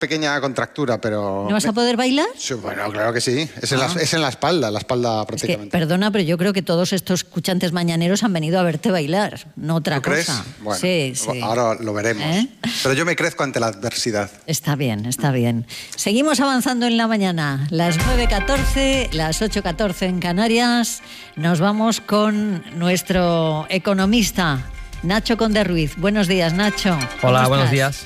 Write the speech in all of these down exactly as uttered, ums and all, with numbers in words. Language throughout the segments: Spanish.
pequeña contractura, pero... ¿No vas a poder bailar? Sí, bueno, claro que sí. Es en, Ah. la, es en la espalda, la espalda prácticamente. Es que, perdona, pero yo creo que todos estos escuchantes mañaneros han venido a verte bailar, no otra ¿Tú crees? cosa. Bueno, sí, sí. ahora lo veremos. ¿Eh? Pero yo me crezco ante la adversidad. Está bien, está bien. Seguimos avanzando en la mañana. Las nueve catorce, las ocho catorce en Canarias. Nos vamos con nuestro economista, Nacho Conde Ruiz. Buenos días, Nacho. Hola, ¿Cómo buenos estás? días.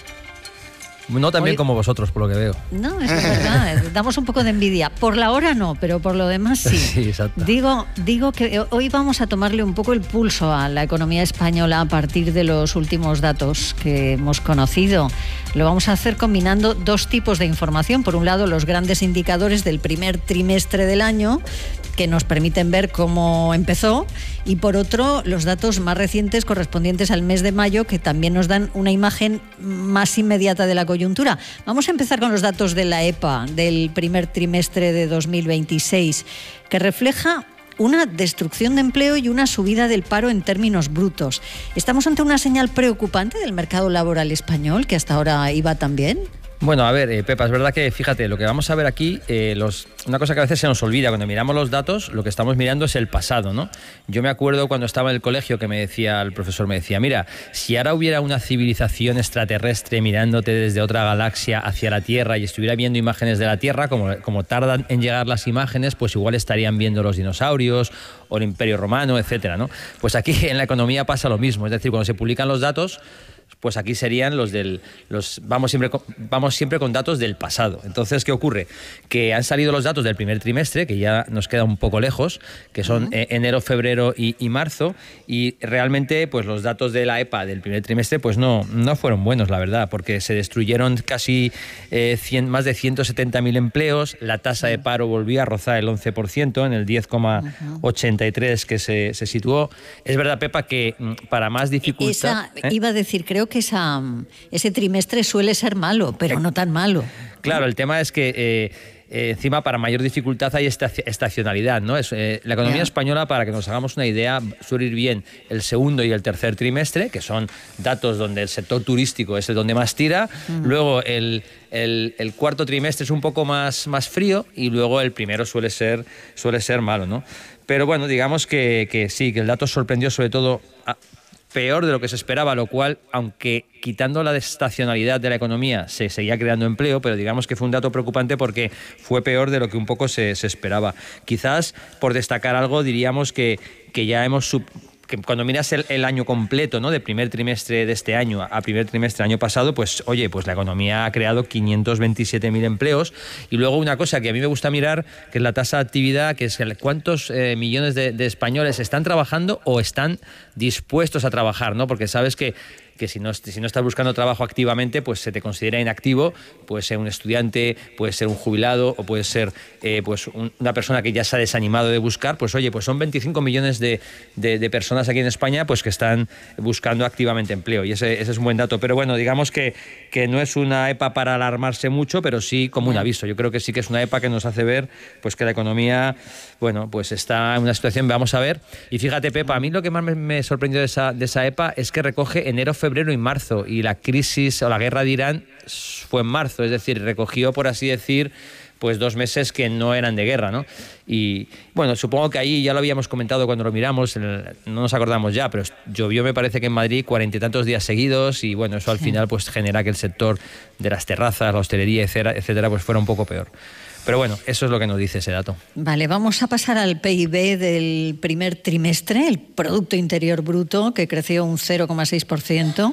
No tan bien Hoy- como vosotros, por lo que veo. No, es verdad, damos un poco de envidia. Por la hora no, pero por lo demás sí. Sí, exacto. Digo, digo que hoy vamos a tomarle un poco el pulso a la economía española a partir de los últimos datos que hemos conocido. Lo vamos a hacer combinando dos tipos de información. Por un lado, los grandes indicadores del primer trimestre del año, que nos permiten ver cómo empezó, y por otro, los datos más recientes correspondientes al mes de mayo, que también nos dan una imagen más inmediata de la coyuntura. Vamos a empezar con los datos de la E P A del primer trimestre de dos mil veintiséis, que refleja una destrucción de empleo y una subida del paro en términos brutos. ¿Estamos ante una señal preocupante del mercado laboral español, que hasta ahora iba tan bien? Bueno, a ver, eh, Pepa, es verdad que, fíjate, lo que vamos a ver aquí, eh, los, una cosa que a veces se nos olvida, cuando miramos los datos, lo que estamos mirando es el pasado, ¿no? Yo me acuerdo cuando estaba en el colegio que me decía, el profesor me decía, mira, si ahora hubiera una civilización extraterrestre mirándote desde otra galaxia hacia la Tierra y estuviera viendo imágenes de la Tierra, como, como tardan en llegar las imágenes, pues igual estarían viendo los dinosaurios o el Imperio Romano, etcétera, ¿no? Pues aquí en la economía pasa lo mismo, es decir, cuando se publican los datos, pues aquí serían los del... los vamos siempre con, vamos siempre con datos del pasado. Entonces, ¿qué ocurre? Que han salido los datos del primer trimestre, que ya nos queda un poco lejos, que son uh-huh. eh, enero, febrero y, y marzo, y realmente pues los datos de la E P A del primer trimestre pues no, no fueron buenos, la verdad, porque se destruyeron casi eh, cien, más de ciento setenta mil empleos, la tasa de paro volvió a rozar el once por ciento en el diez coma ochenta y tres que se, se situó. Es verdad, Pepa, que para más dificultad... Esa, ¿eh? Iba a decir, creo que esa, ese trimestre suele ser malo, pero no tan malo. Claro, el tema es que eh, eh, encima para mayor dificultad hay esta estacionalidad, ¿no? Es, eh, la economía yeah. española, para que nos hagamos una idea, suele ir bien el segundo y el tercer trimestre, que son datos donde el sector turístico es el donde más tira, mm. luego el, el, el cuarto trimestre es un poco más, más frío y luego el primero suele ser, suele ser malo, ¿no? Pero bueno, digamos que, que sí, que el dato sorprendió sobre todo... A, peor de lo que se esperaba, lo cual, aunque quitando la estacionalidad de la economía, se seguía creando empleo, pero digamos que fue un dato preocupante porque fue peor de lo que un poco se, se esperaba. Quizás, por destacar algo, diríamos que, que ya hemos... Sub que cuando miras el, el año completo, ¿no? De primer trimestre de este año a primer trimestre del año pasado, pues oye, pues la economía ha creado quinientos veintisiete mil empleos. Y luego una cosa que a mí me gusta mirar, que es la tasa de actividad, que es el, cuántos eh, millones de, de españoles están trabajando o están dispuestos a trabajar, ¿no? Porque sabes que que si no, si no estás buscando trabajo activamente, pues se te considera inactivo, puede ser un estudiante, puede ser un jubilado o puede ser eh, pues un, una persona que ya se ha desanimado de buscar, pues oye, pues son veinticinco millones de, de, de personas aquí en España pues que están buscando activamente empleo y ese, ese es un buen dato, pero bueno, digamos que, que no es una E P A para alarmarse mucho, pero sí como un aviso. Yo creo que sí que es una E P A que nos hace ver pues que la economía, bueno, pues está en una situación, vamos a ver, y fíjate, Pepa, a mí lo que más me, me sorprendió de esa, de esa E P A es que recoge enero, febrero y marzo, y la crisis o la guerra de Irán fue en marzo, es decir, recogió, por así decir, pues dos meses que no eran de guerra, ¿no? Y bueno, supongo que ahí ya lo habíamos comentado cuando lo miramos, el, no nos acordamos ya, pero llovió, me parece que en Madrid cuarenta y tantos días seguidos y bueno, eso al sí. final pues genera que el sector de las terrazas, la hostelería, etcétera, etcétera, pues fuera un poco peor. Pero bueno, eso es lo que nos dice ese dato. Vale, vamos a pasar al P I B del primer trimestre, el Producto Interior Bruto, que creció un cero coma seis por ciento.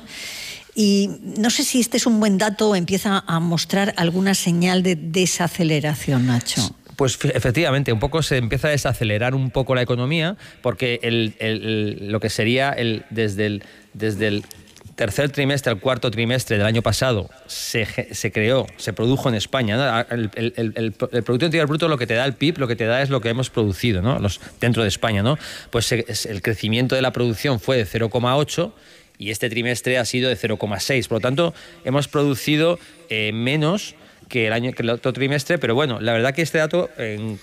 Y no sé si este es un buen dato o empieza a mostrar alguna señal de desaceleración, Nacho. Pues efectivamente, un poco se empieza a desacelerar un poco la economía, porque el, el, el, lo que sería el, desde el... Desde el tercer trimestre al cuarto trimestre del año pasado se, se creó, se produjo en España, ¿no? el, el, el, el Producto Interior Bruto, lo que te da el P I B, lo que te da es lo que hemos producido, ¿no? Los, dentro de España, ¿no? Pues se, el crecimiento de la producción fue de cero coma ocho y este trimestre ha sido de cero coma seis. Por lo tanto, hemos producido eh, menos que el año que el otro trimestre, pero bueno, la verdad que este dato, en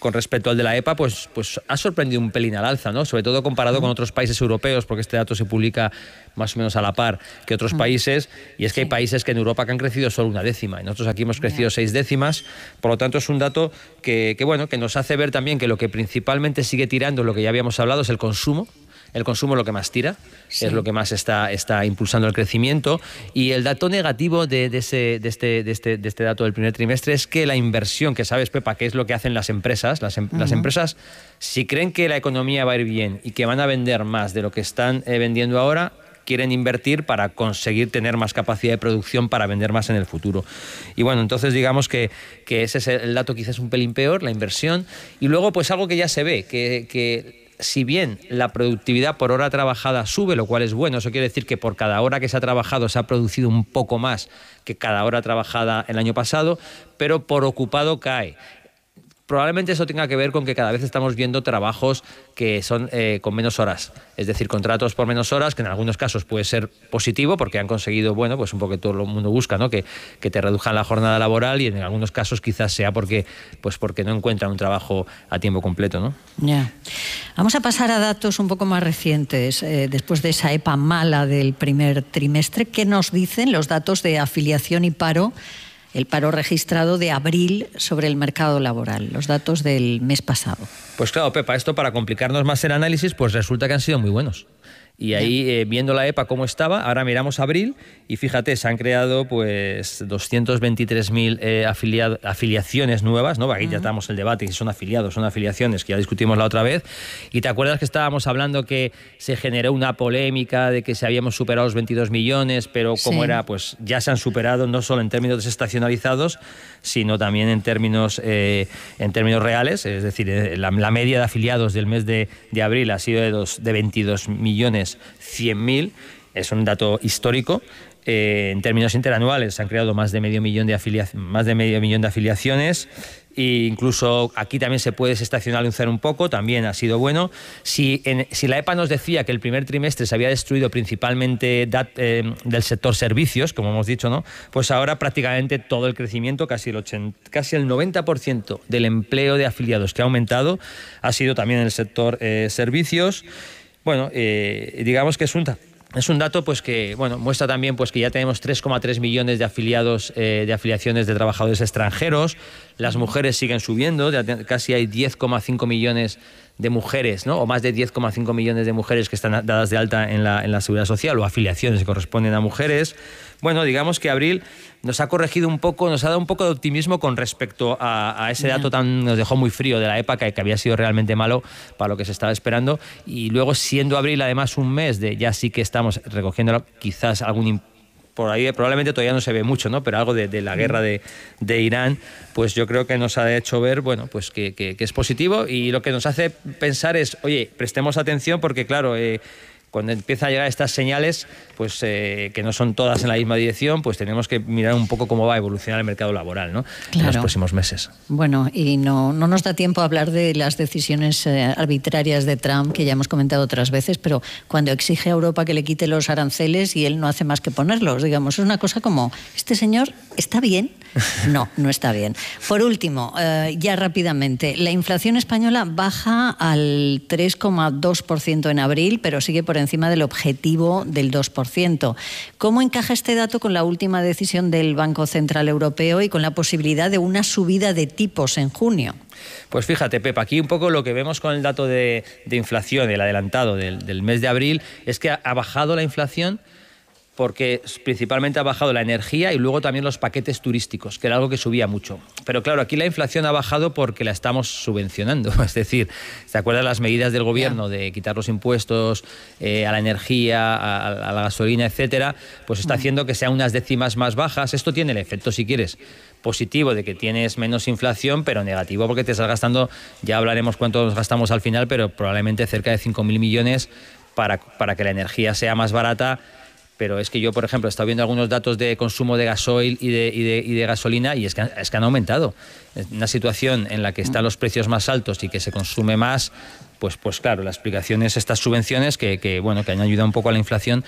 con respecto al de la E P A, pues, pues ha sorprendido un pelín al alza, ¿no? Sobre todo comparado con otros países europeos, porque este dato se publica más o menos a la par que otros países, y es que hay países que en Europa que han crecido solo una décima, y nosotros aquí hemos crecido seis décimas, por lo tanto es un dato que, que, bueno, que nos hace ver también que lo que principalmente sigue tirando, lo que ya habíamos hablado, es el consumo. El consumo es lo que más tira, sí. es lo que más está, está impulsando el crecimiento. Y el dato negativo de, de, ese, de, este, de, este, de este dato del primer trimestre es que la inversión, que sabes, Pepa, que es lo que hacen las empresas, las, em, uh-huh. las empresas, si creen que la economía va a ir bien y que van a vender más de lo que están eh, vendiendo ahora, quieren invertir para conseguir tener más capacidad de producción para vender más en el futuro. Y bueno, entonces digamos que, que ese es el dato quizás un pelín peor, la inversión. Y luego pues algo que ya se ve, que... que si bien la productividad por hora trabajada sube, lo cual es bueno, eso quiere decir que por cada hora que se ha trabajado se ha producido un poco más que cada hora trabajada el año pasado, pero por ocupado cae. Probablemente eso tenga que ver con que cada vez estamos viendo trabajos que son eh, con menos horas, es decir, contratos por menos horas, que en algunos casos puede ser positivo porque han conseguido, bueno, pues un poco que todo el mundo busca, ¿no? Que, que te reduzcan la jornada laboral, y en algunos casos quizás sea porque, pues porque no encuentran un trabajo a tiempo completo, ¿no? Ya. Vamos a pasar a datos un poco más recientes, eh, después de esa E P A mala del primer trimestre. ¿Qué nos dicen los datos de afiliación y paro? El paro registrado de abril sobre el mercado laboral, los datos del mes pasado. Pues claro, Pepa, esto para complicarnos más el análisis, pues resulta que han sido muy buenos. Y ahí, eh, viendo la E P A cómo estaba, ahora miramos abril y fíjate, se han creado pues doscientos veintitrés mil eh, afiliado, afiliaciones nuevas, ¿no? Aquí uh-huh. ya estamos el debate, si son afiliados, son afiliaciones, que ya discutimos la otra vez. Y te acuerdas que estábamos hablando que se generó una polémica de que se habíamos superado los veintidós millones, pero como sí. era, pues ya se han superado, no solo en términos desestacionalizados, sino también en términos, eh, en términos reales. Es decir, la, la media de afiliados del mes de, de abril ha sido de, dos, de veintidós millones cien mil, es un dato histórico. Eh, en términos interanuales se han creado más de medio millón de afiliaciones, más de medio millón de afiliaciones. E incluso aquí también se puede desestacionalizar un poco, también ha sido bueno. Si, en, si la E P A nos decía que el primer trimestre se había destruido principalmente dat, eh, del sector servicios, como hemos dicho, ¿no? Pues ahora prácticamente todo el crecimiento, casi el, ochenta, casi el noventa por ciento del empleo de afiliados que ha aumentado, ha sido también en el sector eh, servicios. Bueno, eh, digamos que es un, es un dato pues que bueno muestra también pues que ya tenemos tres coma tres millones de afiliados, eh, de afiliaciones de trabajadores extranjeros. Las mujeres siguen subiendo, casi hay diez coma cinco millones de mujeres, ¿no? O más de diez coma cinco millones de mujeres que están dadas de alta en la, en la Seguridad Social, o afiliaciones que corresponden a mujeres. Bueno, digamos que abril nos ha corregido un poco, nos ha dado un poco de optimismo con respecto a, a ese dato tan, nos dejó muy frío de la E P A, que, que había sido realmente malo para lo que se estaba esperando. Y luego, siendo abril además un mes de ya sí que estamos recogiendo quizás algún por ahí probablemente todavía no se ve mucho, ¿no? Pero algo de, de la guerra de, de Irán, pues yo creo que nos ha hecho ver, bueno, pues que, que, que es positivo, y lo que nos hace pensar es, oye, prestemos atención porque, claro, eh, cuando empiezan a llegar estas señales, pues eh, que no son todas en la misma dirección, pues tenemos que mirar un poco cómo va a evolucionar el mercado laboral, ¿no? Claro. En los próximos meses. Bueno, y no, no nos da tiempo a hablar de las decisiones eh, arbitrarias de Trump, que ya hemos comentado otras veces, pero cuando exige a Europa que le quite los aranceles y él no hace más que ponerlos, digamos, es una cosa como, ¿este señor está bien? No, no está bien. Por último, eh, ya rápidamente, la inflación española baja al tres coma dos por ciento en abril, pero sigue por encima del objetivo del dos por ciento. ¿Cómo encaja este dato con la última decisión del Banco Central Europeo y con la posibilidad de una subida de tipos en junio? Pues fíjate, Pepa, aquí un poco lo que vemos con el dato de, de inflación, el adelantado del, del mes de abril, es que ha, ha bajado la inflación porque principalmente ha bajado la energía y luego también los paquetes turísticos, que era algo que subía mucho. Pero claro, aquí la inflación ha bajado porque la estamos subvencionando. Es decir, ¿te acuerdas las medidas del gobierno de quitar los impuestos eh, a la energía, a, a la gasolina, etcétera? Pues está haciendo que sean unas décimas más bajas. Esto tiene el efecto, si quieres, positivo de que tienes menos inflación, pero negativo porque te estás gastando, ya hablaremos cuánto nos gastamos al final, pero probablemente cerca de cinco mil millones para, para que la energía sea más barata. Pero es que yo, por ejemplo, he estado viendo algunos datos de consumo de gasoil y de, y de, y de gasolina y es que, es que han aumentado. En una situación en la que están los precios más altos y que se consume más, pues, pues claro, la explicación es estas subvenciones que, que, bueno, que han ayudado un poco a la inflación,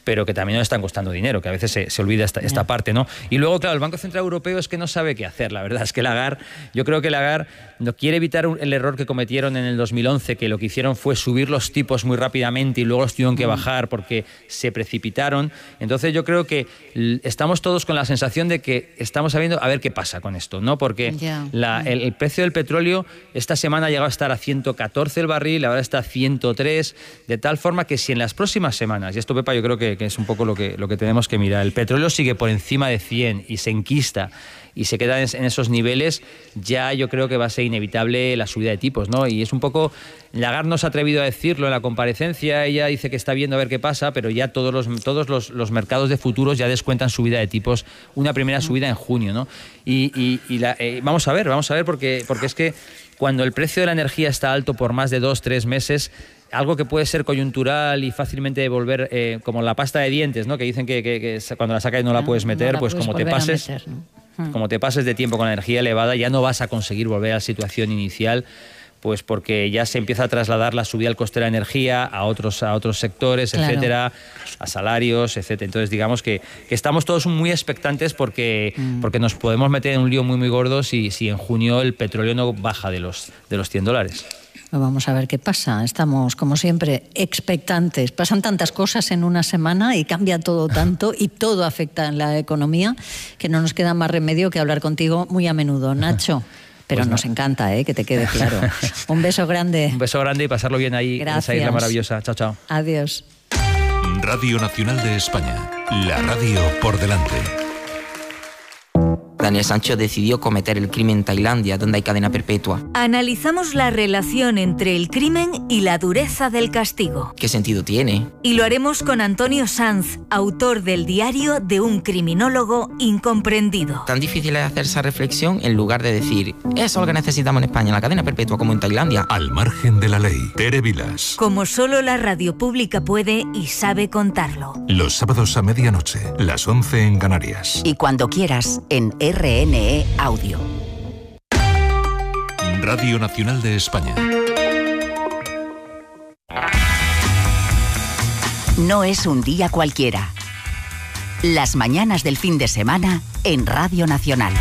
pero que también nos están costando dinero, que a veces se, se olvida esta, esta parte, ¿no? Y luego, claro, el Banco Central Europeo es que no sabe qué hacer, la verdad es que Lagarde, yo creo que Lagarde no quiere evitar un, el error que cometieron en el dos mil once, que lo que hicieron fue subir los tipos muy rápidamente y luego los tuvieron que bajar porque se precipitaron. Entonces yo creo que estamos todos con la sensación de que estamos sabiendo a ver qué pasa con esto, ¿no? Porque yeah. la, el, el precio del petróleo esta semana ha llegado a estar a ciento catorce el barril, ahora está a ciento tres, de tal forma que si en las próximas semanas, y esto, Pepa, yo creo que, que es un poco lo que, lo que tenemos que mirar, el petróleo sigue por encima de cien y se enquista y se queda en esos niveles, ya yo creo que va a ser inevitable la subida de tipos, ¿no? Y es un poco, Lagarde no se ha atrevido a decirlo en la comparecencia, ella dice que está viendo a ver qué pasa, pero ya todos los, todos los, los mercados de futuros ya descuentan subida de tipos, una primera subida en junio, ¿no? Y, y, y la, eh, vamos a ver, vamos a ver, porque, porque es que cuando el precio de la energía está alto por más de dos, tres meses, algo que puede ser coyuntural y fácilmente devolver, eh, como la pasta de dientes, ¿no? Que dicen que, que, que cuando la sacas no la puedes meter, no la pues puedes como te pases, meter, ¿no? Como te pases de tiempo con la energía elevada, ya no vas a conseguir volver a la situación inicial, pues porque ya se empieza a trasladar la subida al coste de la energía a otros, a otros sectores, claro. etcétera, a salarios, etcétera. Entonces, digamos que, que estamos todos muy expectantes porque, mm. porque nos podemos meter en un lío muy, muy gordo si, si en junio el petróleo no baja de los, de los cien dólares. Vamos a ver qué pasa. Estamos, como siempre, expectantes. Pasan tantas cosas en una semana y cambia todo tanto y todo afecta en la economía que no nos queda más remedio que hablar contigo muy a menudo, Nacho. Pero pues nos no. encanta, ¿eh? Que te quede claro. Un beso grande. Un beso grande y pasarlo bien ahí. Gracias. En esa isla maravillosa. Chao, chao. Adiós. Radio Nacional de España. La radio por delante. Daniel Sancho decidió cometer el crimen en Tailandia, donde hay cadena perpetua. Analizamos la relación entre el crimen y la dureza del castigo. ¿Qué sentido tiene? Y lo haremos con Antonio Sanz, autor del diario de un criminólogo incomprendido. Tan difícil es hacer esa reflexión en lugar de decir, eso es lo que necesitamos en España, la cadena perpetua como en Tailandia. Al margen de la ley. Tere Vilas. Como solo la radio pública puede y sabe contarlo. Los sábados a medianoche, las once en Canarias. Y cuando quieras, en R N E Audio. Radio Nacional de España. No es un día cualquiera. Las mañanas del fin de semana en Radio Nacional.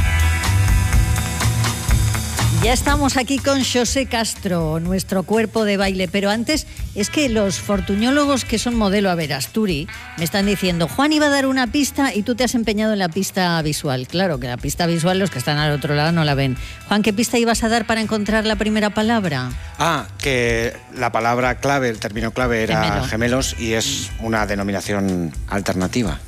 Ya estamos aquí con Xosé Castro, nuestro cuerpo de baile, pero antes es que los fortuñólogos que son modelo Averasturi me están diciendo, Juan iba a dar una pista y tú te has empeñado en la pista visual. Claro que la pista visual los que están al otro lado no la ven. Juan, ¿qué pista ibas a dar para encontrar la primera palabra? Ah, que la palabra clave, el término clave era Gemelo. gemelos y es una denominación alternativa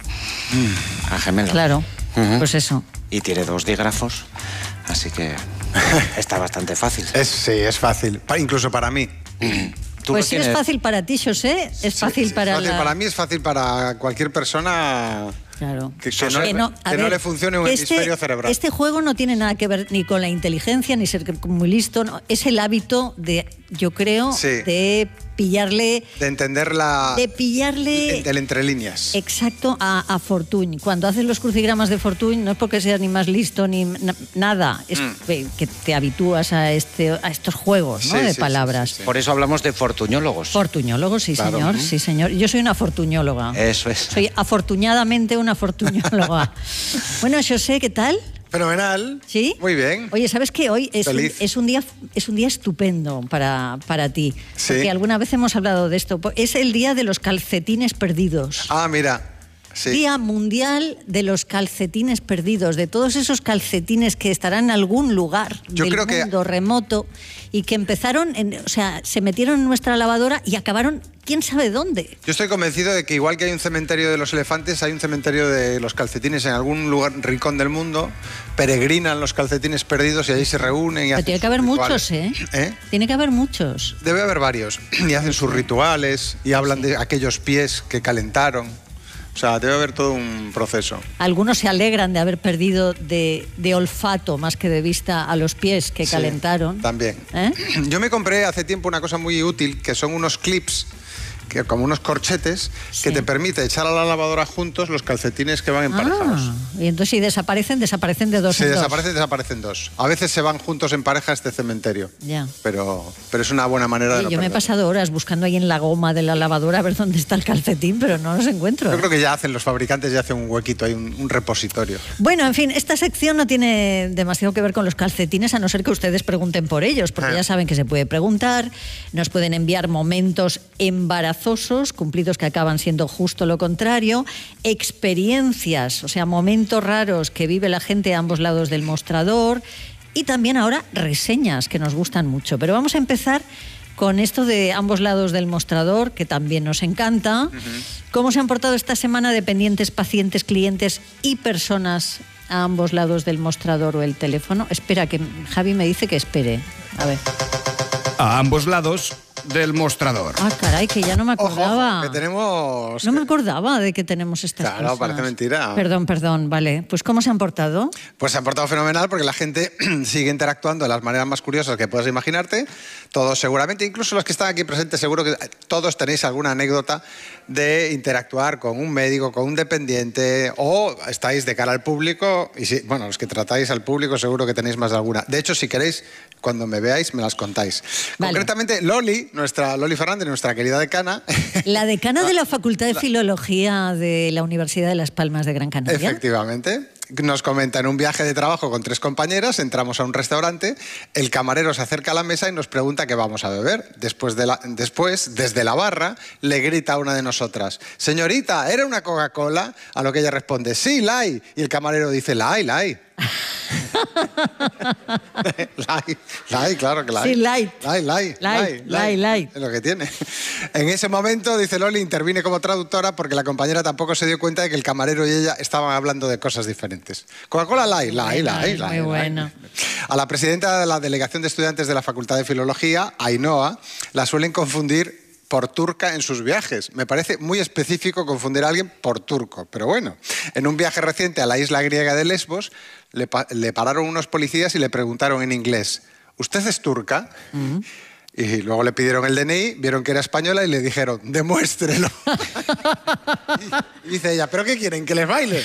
a gemelos. Claro, uh-huh. Pues eso. Y tiene dos dígrafos, así que está bastante fácil. Es, sí, es fácil, pa- incluso para mí. Pues sí, es fácil para ti, Xosé, es Sí, fácil sí, para es fácil la... para mí, es fácil para cualquier persona. Claro. Que, que no, Que no, a que no ver, le funcione un este, hemisferio cerebral. Este juego no tiene nada que ver ni con la inteligencia, ni ser muy listo. No. Es el hábito de, yo creo, Sí. de pillarle... De entender la, De pillarle... el, el entre líneas. Exacto, a, a Fortuny. Cuando haces los crucigramas de Fortuny, no es porque seas ni más listo ni na- nada, es Mm. que que te habitúas a, este, a estos juegos, ¿no? Sí, de sí, sí, palabras. sí, sí. Por eso hablamos de fortuñólogos. Fortuñólogos, sí, Claro. señor, Ujú. sí, señor. Yo soy una fortuñóloga. Eso es. Soy afortunadamente una fortuñóloga. Bueno, Xosé, ¿qué tal? Fenomenal. ¿Sí? Muy bien. Oye, ¿sabes qué? Hoy es un, Feliz. es un día es un día estupendo para, para ti. Sí. Porque alguna vez hemos hablado de esto. Es el día de los calcetines perdidos. Ah, mira. Sí. Día Mundial de los Calcetines Perdidos, de todos esos calcetines que estarán en algún lugar Yo del creo que- mundo remoto y que empezaron, en, o sea, se metieron en nuestra lavadora y acabaron quién sabe dónde. Yo estoy convencido de que igual que hay un cementerio de los elefantes, hay un cementerio de los calcetines en algún lugar rincón del mundo. Peregrinan los calcetines perdidos y ahí se reúnen y Pero hacen tiene que sus haber rituales. muchos, ¿eh? ¿Eh? Tiene que haber muchos. Debe haber varios. Y hacen sus rituales y hablan de aquellos pies que calentaron. O sea, debe haber todo un proceso. Algunos se alegran de haber perdido de, de olfato más que de vista a los pies que Sí, calentaron. También. ¿Eh? Yo me compré hace tiempo una cosa muy útil, que son unos clips que como unos corchetes, Sí. que te permite echar a la lavadora juntos los calcetines que van emparejados. Ah, y entonces si desaparecen, desaparecen de dos Si en dos. desaparecen, desaparecen dos. A veces se van juntos en pareja a este cementerio. Ya. Pero, pero es una buena manera de Oye, no yo me he perderlo. pasado horas buscando ahí en la goma de la lavadora a ver dónde está el calcetín, pero no los encuentro. Yo creo que ya hacen los fabricantes, ya hacen un huequito, hay un, un repositorio. Bueno, en fin, esta sección no tiene demasiado que ver con los calcetines, a no ser que ustedes pregunten por ellos, porque Ah. ya saben que se puede preguntar, nos pueden enviar momentos embarazosos, cumplidos que acaban siendo justo lo contrario, experiencias, o sea, momentos raros que vive la gente a ambos lados del mostrador, y también ahora reseñas que nos gustan mucho. Pero vamos a empezar con esto de ambos lados del mostrador, que también nos encanta. ¿Cómo se han portado esta semana dependientes, pacientes, clientes y personas a ambos lados del mostrador o el teléfono? Espera, que Javi me dice que espere. A ver. A ambos lados del mostrador. Ah, caray, que ya no me Ojo, acordaba. que tenemos... No me acordaba de que tenemos estas Claro, cosas. parece mentira. Perdón, perdón, vale. Pues ¿cómo se han portado? Pues se han portado fenomenal porque la gente sigue interactuando de las maneras más curiosas que puedas imaginarte. Todos seguramente, incluso los que están aquí presentes, seguro que todos tenéis alguna anécdota de interactuar con un médico, con un dependiente, o estáis de cara al público. Y si, bueno, los que tratáis al público seguro que tenéis más de alguna. De hecho, si queréis, cuando me veáis, me las contáis. Vale. Concretamente, Loli, nuestra Loli Fernández, nuestra querida decana. La decana de la Facultad de Filología de la Universidad de Las Palmas de Gran Canaria. Efectivamente. Nos comenta: en un viaje de trabajo con tres compañeras, entramos a un restaurante, el camarero se acerca a la mesa y nos pregunta qué vamos a beber. Después, de la, después desde la barra, le grita a una de nosotras: señorita, ¿era una Coca-Cola? A lo que ella responde: sí, la hay. Y el camarero dice: la hay, la hay. la hay, la hay, claro que la hay. Sí, light. La hay, la hay, la hay, Light, light, light. Es lo que tiene. En ese momento, dice Loli, intervine como traductora porque la compañera tampoco se dio cuenta de que el camarero y ella estaban hablando de cosas diferentes. Coca-Cola, la hay, la hay, la hay. la hay, Muy la hay. bueno. A la presidenta de la Delegación de Estudiantes de la Facultad de Filología, Ainhoa, la suelen confundir por turca en sus viajes. Me parece muy específico confundir a alguien por turco, pero bueno. En un viaje reciente a la isla griega de Lesbos, le, pa le pararon unos policías y le preguntaron en inglés: ¿usted es turca? Uh-huh. Y luego le pidieron el D N I, vieron que era española y le dijeron: demuéstrelo. Y dice ella: ¿pero qué quieren? ¿Que les baile?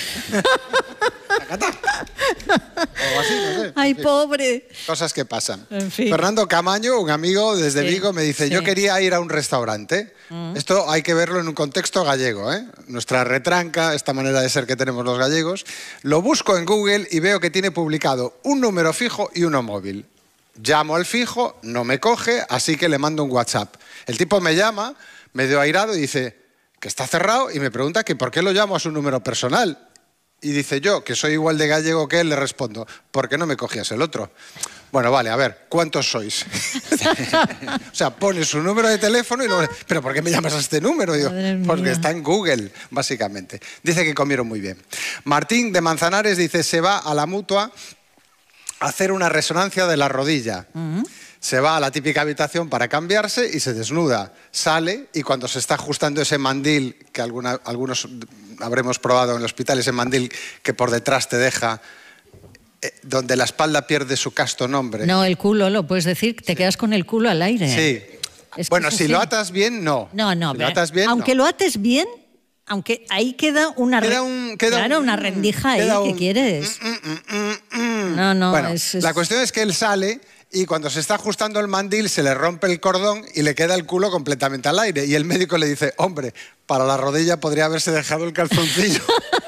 O así, no sé. ¡Ay, en fin, pobre! cosas que pasan. En fin. Fernando Camaño, un amigo desde Sí, Vigo, me dice: sí. yo quería ir a un restaurante. Mm. Esto hay que verlo en un contexto gallego, ¿eh? Nuestra retranca, esta manera de ser que tenemos los gallegos. Lo busco en Google y veo que tiene publicado un número fijo y uno móvil. Llamo al fijo, no me coge, así que le mando un WhatsApp. El tipo me llama, medio airado, y dice que está cerrado, y me pregunta que por qué lo llamo a su número personal. Y dice yo, que soy igual de gallego que él, le respondo: ¿por qué no me cogías el otro? Bueno, vale, a ver, ¿cuántos sois? O sea, pone su número de teléfono y luego, ¿pero por qué me llamas a este número? Digo, porque está en Google, básicamente. Dice que comieron muy bien. Martín de Manzanares dice: se va a la Mutua a hacer una resonancia de la rodilla. Uh-huh. Se va a la típica habitación para cambiarse y se desnuda. Sale, y cuando se está ajustando ese mandil, que alguna, algunos habremos probado en el hospital, ese mandil que por detrás te deja, eh, donde la espalda pierde su casto nombre. No, el culo, lo puedes decir, te sí. quedas con el culo al aire. Sí. Es bueno, si así. Lo atas bien, no. No, no. Si lo atas bien, aunque no. lo ates bien, aunque ahí queda una, queda un, queda claro, un, una rendija ahí, un, ¿qué quieres? Mm, mm, mm, mm. No, no. Bueno, es, es... la cuestión es que él sale y cuando se está ajustando el mandil se le rompe el cordón y le queda el culo completamente al aire. Y el médico le dice: hombre, para la rodilla podría haberse dejado el calzoncillo.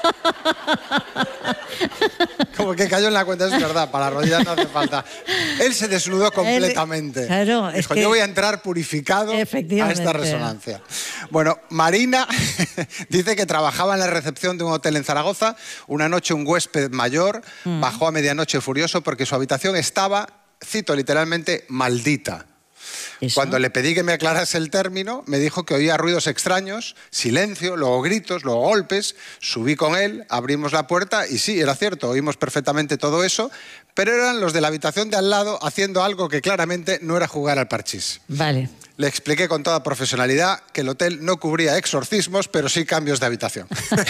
Como que cayó en la cuenta, es verdad, para la rodilla no hace falta. Él se desnudó completamente. Él, claro, Dijo: es que... yo voy a entrar purificado a esta resonancia. Bueno, Marina dice que trabajaba en la recepción de un hotel en Zaragoza. Una noche un huésped mayor mm. bajó a medianoche furioso porque su habitación estaba, cito literalmente, maldita. ¿Eso? Cuando le pedí que me aclarase el término, me dijo que oía ruidos extraños, silencio, luego gritos, luego golpes. Subí con él, abrimos la puerta y sí, era cierto, oímos perfectamente todo eso, pero eran los de la habitación de al lado haciendo algo que claramente no era jugar al parchís. Vale. Le expliqué con toda profesionalidad que el hotel no cubría exorcismos, pero sí cambios de habitación.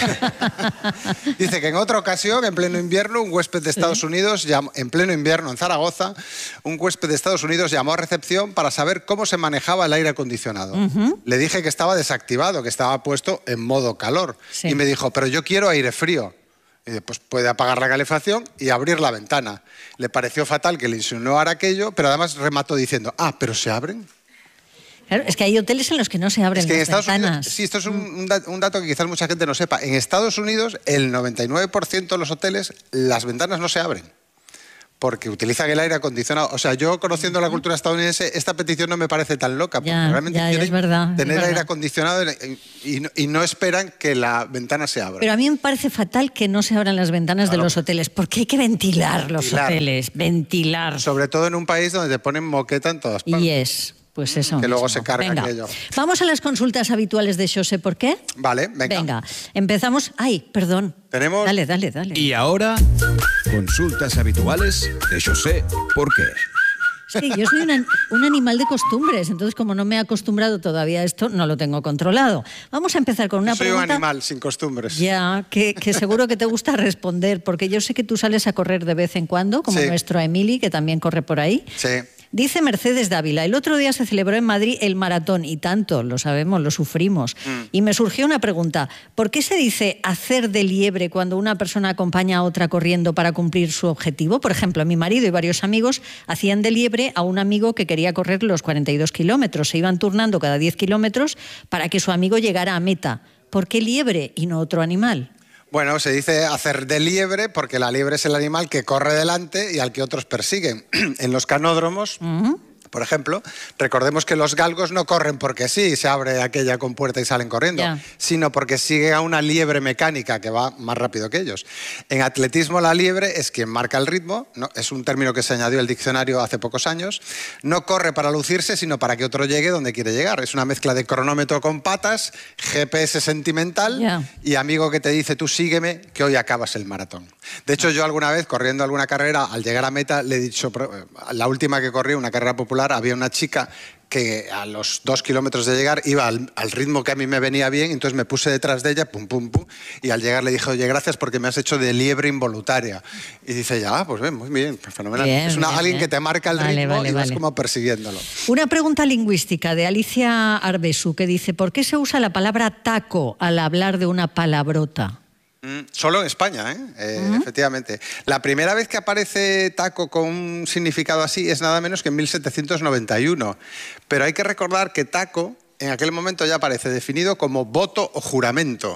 Dice que en otra ocasión, en pleno invierno, un huésped de Estados Unidos, llamó, en pleno invierno en Zaragoza, un huésped de Estados Unidos llamó a recepción para saber cómo se manejaba el aire acondicionado. Uh-huh. Le dije que estaba desactivado, que estaba puesto en modo calor. Sí. Y me dijo, pero yo quiero aire frío. Y dice, pues puede apagar la calefacción y abrir la ventana. Le pareció fatal que le insinuara aquello, pero además remató diciendo, ah, ¿pero se abren? Claro, es que hay hoteles en los que no se abren es que las en Estados ventanas. Unidos, sí, esto es un, un dato que quizás mucha gente no sepa. En Estados Unidos, el noventa y nueve por ciento de los hoteles, las ventanas no se abren. Porque utilizan el aire acondicionado. O sea, yo conociendo la cultura estadounidense, esta petición no me parece tan loca. Porque ya, realmente ya, ya es verdad, tener es verdad. aire acondicionado y, y, y no esperan que la ventana se abra. Pero a mí me parece fatal que no se abran las ventanas claro. de los hoteles, porque hay que ventilar, ventilar los hoteles, ventilar. Sobre todo en un país donde te ponen moqueta en todas partes. Y es... Pues eso que mismo. luego se carga venga. aquello. Vamos a las consultas habituales de Xosé, ¿por qué? Vale, venga. Venga, empezamos... Ay, perdón. Tenemos... Dale, dale, dale. Y ahora, consultas habituales de Xosé, ¿por qué? Sí, yo soy una, un animal de costumbres, entonces como no me he acostumbrado todavía a esto, no lo tengo controlado. Vamos a empezar con una yo soy pregunta... Soy un animal sin costumbres. Ya, que, que seguro que te gusta responder, porque yo sé que tú sales a correr de vez en cuando, como sí. nuestro Emili, que también corre por ahí. Sí. Dice Mercedes Dávila, el otro día se celebró en Madrid el maratón, y tanto, lo sabemos, lo sufrimos. Mm. Y me surgió una pregunta, ¿por qué se dice hacer de liebre cuando una persona acompaña a otra corriendo para cumplir su objetivo? Por ejemplo, mi marido y varios amigos hacían de liebre a un amigo que quería correr los cuarenta y dos kilómetros. Se iban turnando cada diez kilómetros para que su amigo llegara a meta. ¿Por qué liebre y no otro animal? Bueno, se dice hacer de liebre porque la liebre es el animal que corre delante y al que otros persiguen. En los canódromos, uh-huh. por ejemplo, recordemos que los galgos no corren porque sí, se abre aquella compuerta y salen corriendo, yeah. sino porque sigue a una liebre mecánica que va más rápido que ellos. En atletismo la liebre es quien marca el ritmo, no, es un término que se añadió al diccionario hace pocos años, no corre para lucirse, sino para que otro llegue donde quiere llegar. Es una mezcla de cronómetro con patas, G P S sentimental yeah. y amigo que te dice tú sígueme que hoy acabas el maratón. De hecho, yo alguna vez, corriendo alguna carrera, al llegar a meta, le he dicho, la última que corrí, una carrera popular, había una chica que a los dos kilómetros de llegar iba al, al ritmo que a mí me venía bien, entonces me puse detrás de ella, pum, pum, pum, y al llegar le dije, oye, gracias porque me has hecho de liebre involuntaria. Y dice, ya, pues bien, muy bien, fenomenal. Bien, es una, bien, alguien bien. que te marca el vale, ritmo vale, y vas vale. como persiguiéndolo. Una pregunta lingüística de Alicia Arbesu, que dice, ¿por qué se usa la palabra taco al hablar de una palabrota? Mm, solo en España, ¿eh? Eh, uh-huh. efectivamente. La primera vez que aparece taco con un significado así es nada menos que en mil setecientos noventa y uno. Pero hay que recordar que taco en aquel momento ya aparece definido como voto o juramento.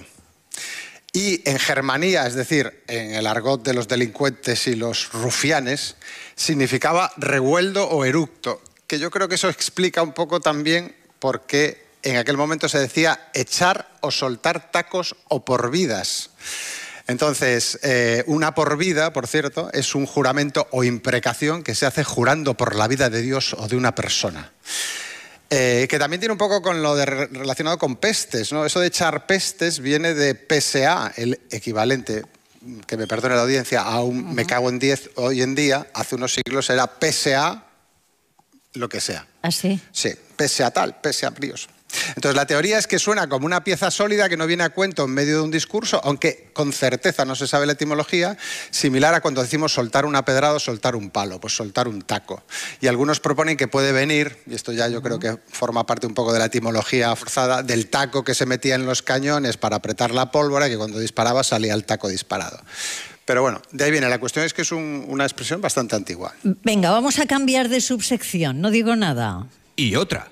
Y en germanía, es decir, en el argot de los delincuentes y los rufianes, significaba revueldo o eructo. Que yo creo que eso explica un poco también por qué en aquel momento se decía echar o soltar tacos o por vidas. Entonces, eh, una por vida, por cierto, es un juramento o imprecación que se hace jurando por la vida de Dios o de una persona. Eh, que también tiene un poco con lo de, relacionado con pestes, ¿no? Eso de echar pestes viene de P S A, el equivalente, que me perdone la audiencia, a un uh-huh. me cago en diez hoy en día, hace unos siglos era P S A lo que sea. ¿Ah, sí? Sí, P S A tal, P S A bríos. Entonces, la teoría es que suena como una pieza sólida que no viene a cuento en medio de un discurso, aunque con certeza no se sabe la etimología, similar a cuando decimos soltar una pedrada o soltar un palo, pues soltar un taco. Y algunos proponen que puede venir, y esto ya yo creo que forma parte un poco de la etimología forzada, del taco que se metía en los cañones para apretar la pólvora, que cuando disparaba salía el taco disparado. Pero bueno, de ahí viene. La cuestión es que es un, una expresión bastante antigua. Venga, vamos a cambiar de subsección, no digo nada. Y otra.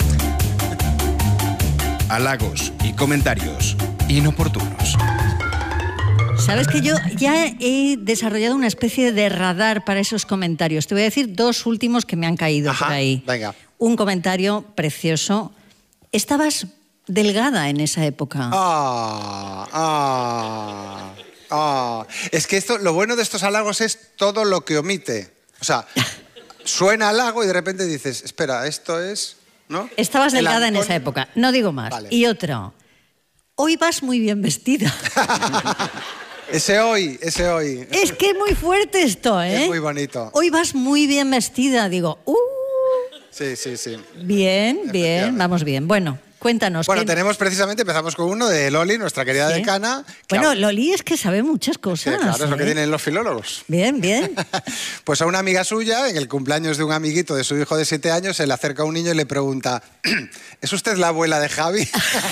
Halagos y comentarios inoportunos. Sabes que yo ya he desarrollado una especie de radar para esos comentarios. Te voy a decir dos últimos que me han caído Ajá, por ahí. Venga. Un comentario precioso. Estabas delgada en esa época. Ah, ah, ah. Es que esto, lo bueno de estos halagos es todo lo que omite. O sea, suena halago y de repente dices, espera, esto es... ¿no? Estabas delgada en esa época, no digo más. Vale. Y otro, hoy vas muy bien vestida. Ese hoy, ese hoy. Es que es muy fuerte esto, ¿eh? Es muy bonito. Hoy vas muy bien vestida, digo, uh. Sí, sí, sí. Bien, bien, vamos bien. Bueno, cuéntanos. Bueno, ¿qué... tenemos precisamente, empezamos con uno de Loli, nuestra querida ¿Sí? decana. Bueno, que... Loli es que sabe muchas cosas. Sí, claro, es lo que ¿eh? tienen los filólogos. Bien, bien. Pues a una amiga suya, en el cumpleaños de un amiguito de su hijo de siete años, se le acerca un niño y le pregunta, ¿es usted la abuela de Javi?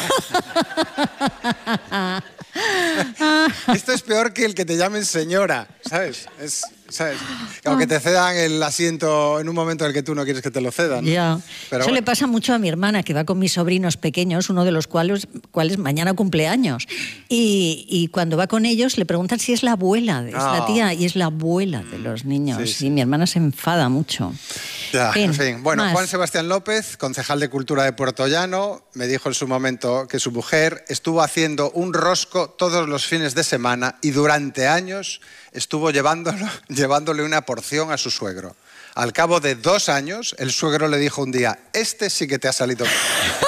Esto es peor que el que te llamen señora, ¿sabes? Es, ¿sabes? Aunque te cedan el asiento en un momento en el que tú no quieres que te lo cedan. Ya. Pero Eso bueno. le pasa mucho a mi hermana, que va con mis sobrinos pequeños, uno de los cuales, cuales mañana cumpleaños. Y, y cuando va con ellos le preguntan si es la abuela, es Ah. la tía, y es la abuela de los niños. Sí, sí. Y mi hermana se enfada mucho. Ya, Fin, en fin. Bueno, más. Juan Sebastián López, concejal de Cultura de Puerto Llano, me dijo en su momento que su mujer estuvo haciendo un rosco todos los fines de semana y durante años estuvo llevándolo, llevándole una porción a su suegro. Al cabo de dos años, el suegro le dijo un día, este sí que te ha salido bien.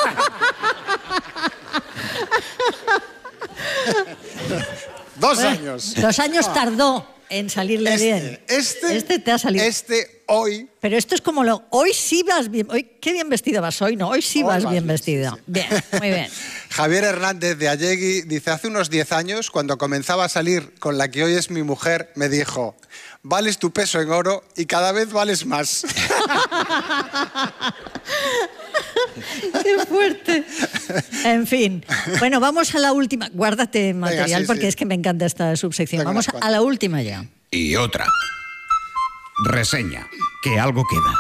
Dos Bueno, años. Dos años tardó en salirle Este, bien. este, Este te ha salido. Este hoy. Pero esto es como lo... Hoy sí vas bien... Hoy, qué bien vestida vas hoy, ¿no? Hoy sí Hoy vas vas bien bien, vestida. sí, sí. Bien, muy bien. Javier Hernández de Allegui dice, hace unos diez años, cuando comenzaba a salir con la que hoy es mi mujer, me dijo, vales tu peso en oro y cada vez vales más. Qué fuerte. En fin. Bueno, vamos a la última. Guárdate material Venga, sí, porque sí. es que me encanta esta subsección. Tengo Vamos unas a cuantas. la última ya. Y otra. Reseña. Que algo queda.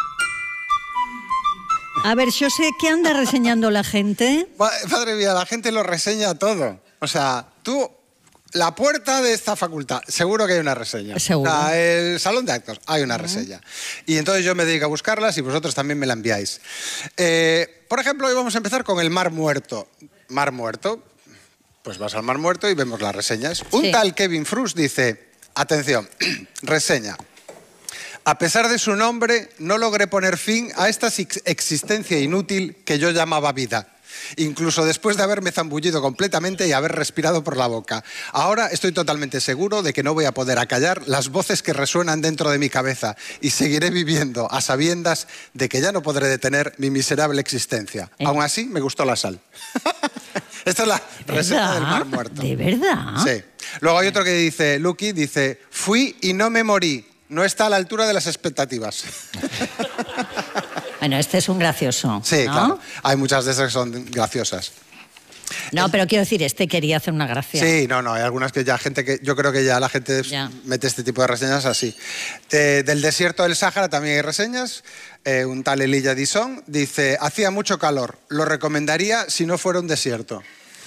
A ver, yo sé qué anda reseñando la gente. Ma- Madre mía, la gente lo reseña todo. O sea, tú, la puerta de esta facultad, seguro que hay una reseña. Seguro. O sea, el salón de actos, hay una reseña. Y entonces yo me dedico a buscarlas y vosotros también me la enviáis. Eh, por ejemplo, hoy vamos a empezar con el Mar Muerto. Mar Muerto, pues vas al Mar Muerto y vemos las reseñas. Un Sí. tal Kevin Frus dice, atención, reseña. A pesar de su nombre, no logré poner fin a esta ex- existencia inútil que yo llamaba vida. Incluso después de haberme zambullido completamente y haber respirado por la boca. Ahora estoy totalmente seguro de que no voy a poder acallar las voces que resuenan dentro de mi cabeza y seguiré viviendo a sabiendas de que ya no podré detener mi miserable existencia. Eh. Aún así, me gustó la sal. Esta es la reseña del Mar Muerto. ¿De verdad? Sí. Luego hay otro que dice, Lucky, dice, fui y no me morí. No está a la altura de las expectativas. Bueno, este es un gracioso. Sí, ¿no? claro. Hay muchas de esas que son graciosas. No, pero quiero decir, este quería hacer una gracia. Sí, no, no, hay algunas que ya gente que yo creo que ya la gente Ya. mete este tipo de reseñas así. Eh, del desierto del Sáhara también hay reseñas. Eh, un tal Elijah Dison dice, hacía mucho calor, lo recomendaría si no fuera un desierto.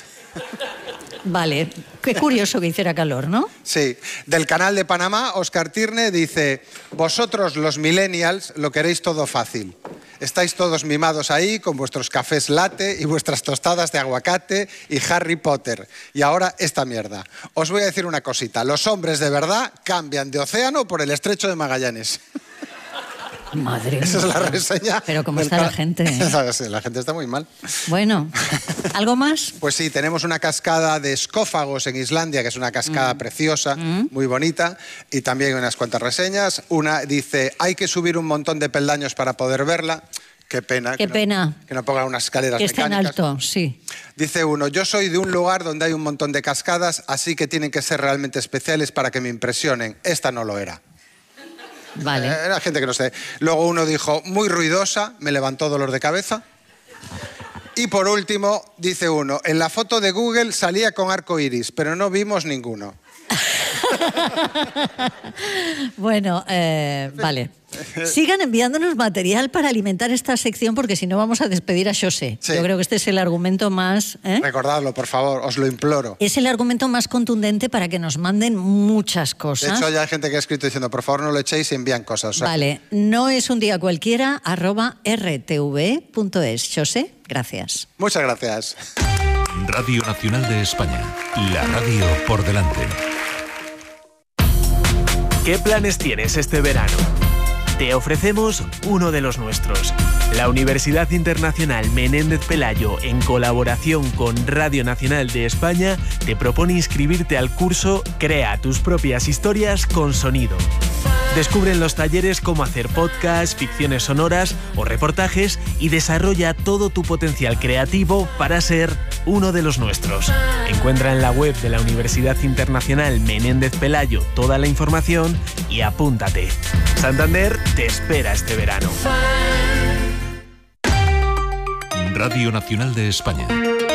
Vale, qué curioso que hiciera calor, ¿no? Sí. Del canal de Panamá, Oscar Tirne dice, vosotros los millennials lo queréis todo fácil. Estáis todos mimados ahí con vuestros cafés latte y vuestras tostadas de aguacate y Harry Potter. Y ahora esta mierda. Os voy a decir una cosita. Los hombres de verdad cambian de océano por el estrecho de Magallanes. Madre Esa es la mía. reseña. Pero cómo del está la ca- gente, ¿eh? Sí, la gente está muy mal. Bueno, ¿algo más? Pues sí, tenemos una cascada de escófagos en Islandia, que es una cascada Mm. preciosa, muy bonita, y también unas cuantas reseñas. Una dice, hay que subir un montón de peldaños para poder verla. Qué pena. Qué que pena. No, que no pongan unas escaleras Que está en mecánicas. alto, sí. Dice uno, yo soy de un lugar donde hay un montón de cascadas, así que tienen que ser realmente especiales para que me impresionen. Esta no lo era. Vale. Eh, Era gente que no sé. Luego uno dijo, muy ruidosa, me levantó dolor de cabeza. Y por último, dice uno, en la foto de Google salía con arco iris, pero no vimos ninguno. Bueno, eh, vale. Sigan enviándonos material para alimentar esta sección porque si no vamos a despedir a José. Sí. Yo creo que este es el argumento más... ¿eh? Recordadlo, por favor, os lo imploro. Es el argumento más contundente para que nos manden muchas De cosas. hecho, ya hay gente que ha escrito diciendo, por favor, no lo echéis y envían cosas. O sea, Vale, no es un día cualquiera, arroba r t v punto es. José, gracias. Muchas gracias. Radio Nacional de España. La radio por delante. ¿Qué planes tienes este verano? te ofrecemos uno de los nuestros. La Universidad Internacional Menéndez Pelayo, en colaboración con Radio Nacional de España, te propone inscribirte al curso Crea tus propias historias con sonido. Descubre en los talleres cómo hacer podcasts, ficciones sonoras o reportajes y desarrolla todo tu potencial creativo para ser uno de los nuestros. Encuentra en la web de la Universidad Internacional Menéndez Pelayo toda la información y apúntate. Santander te espera este verano. Radio Nacional de España.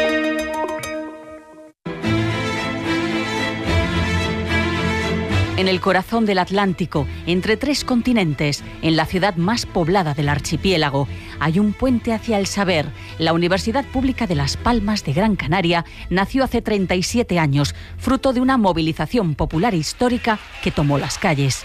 En el corazón del Atlántico, entre tres continentes, en la ciudad más poblada del archipiélago, hay un puente hacia el saber. La Universidad Pública de Las Palmas de Gran Canaria nació hace treinta y siete años, fruto de una movilización popular histórica que tomó las calles.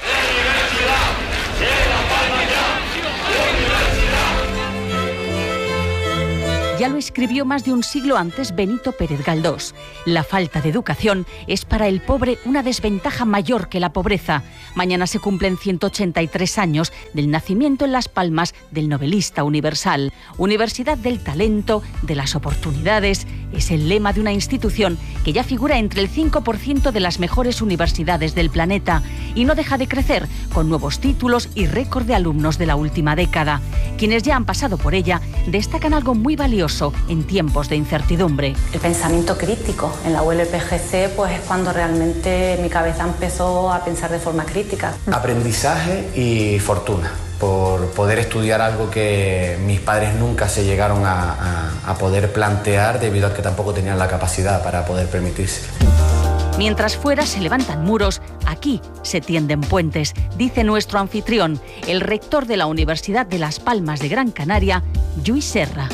Ya lo escribió más de un siglo antes Benito Pérez Galdós. La falta de educación es para el pobre una desventaja mayor que la pobreza. Mañana se cumplen ciento ochenta y tres años del nacimiento en Las Palmas del novelista universal. Universidad del talento, de las oportunidades, es el lema de una institución que ya figura entre el cinco por ciento de las mejores universidades del planeta y no deja de crecer con nuevos títulos y récord de alumnos de la última década. Quienes ya han pasado por ella destacan algo muy valioso en tiempos de incertidumbre. El pensamiento crítico. En la U L P G C pues es cuando realmente mi cabeza empezó a pensar de forma crítica. Aprendizaje y fortuna por poder estudiar algo que mis padres nunca se llegaron a, a, a poder plantear debido a que tampoco tenían la capacidad para poder permitirse. Mientras fuera se levantan muros, aquí se tienden puentes, dice nuestro anfitrión, el rector de la Universidad de Las Palmas de Gran Canaria, Lluís Serra.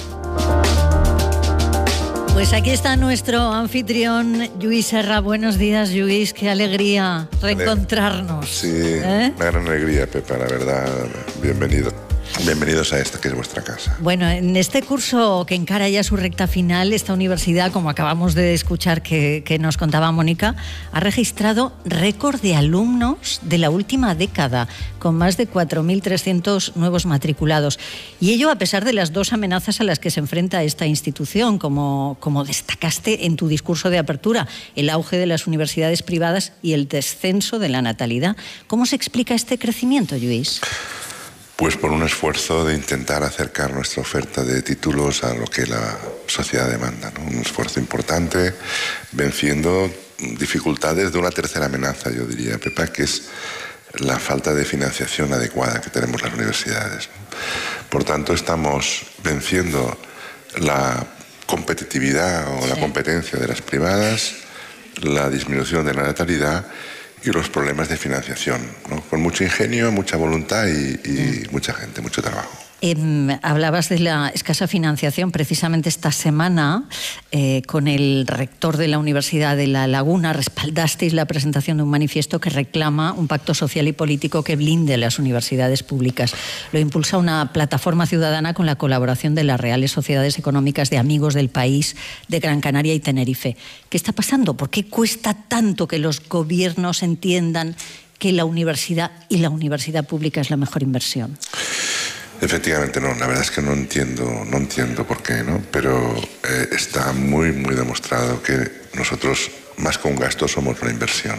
Pues aquí está nuestro anfitrión, Lluís Serra. Buenos días, Lluís. Qué alegría reencontrarnos. Sí, ¿Eh? una gran alegría, Pepa, la verdad. Bienvenido. Bienvenidos a esta que es vuestra casa. Bueno, en este curso que encara ya su recta final, esta universidad, como acabamos de escuchar que, que nos contaba Mónica, ha registrado récord de alumnos de la última década, con más de cuatro mil trescientos nuevos matriculados. Y ello a pesar de las dos amenazas a las que se enfrenta esta institución, como, como destacaste en tu discurso de apertura, el auge de las universidades privadas y el descenso de la natalidad. ¿Cómo se explica este crecimiento, Lluís? Pues por un esfuerzo de intentar acercar nuestra oferta de títulos a lo que la sociedad demanda, ¿no? Un esfuerzo importante, venciendo dificultades de una tercera amenaza, yo diría, Pepa, que es la falta de financiación adecuada que tenemos las universidades. Por tanto, estamos venciendo la competitividad o la competencia de las privadas, la disminución de la natalidad y los problemas de financiación, ¿no? Con mucho ingenio, mucha voluntad y, y mm. mucha gente, mucho trabajo. Eh, hablabas de la escasa financiación. Precisamente esta semana, eh, con el rector de la Universidad de La Laguna, respaldasteis la presentación de un manifiesto que reclama un pacto social y político que blinde las universidades públicas. Lo impulsa una plataforma ciudadana con la colaboración de las Reales Sociedades Económicas de Amigos del País, de Gran Canaria y Tenerife. ¿Qué está pasando? ¿Por qué cuesta tanto que los gobiernos entiendan que la universidad y la universidad pública es la mejor inversión? Efectivamente, no. La verdad es que no entiendo, no entiendo por qué, ¿no? Pero eh, está muy, muy demostrado que nosotros, más que un gasto, somos una inversión.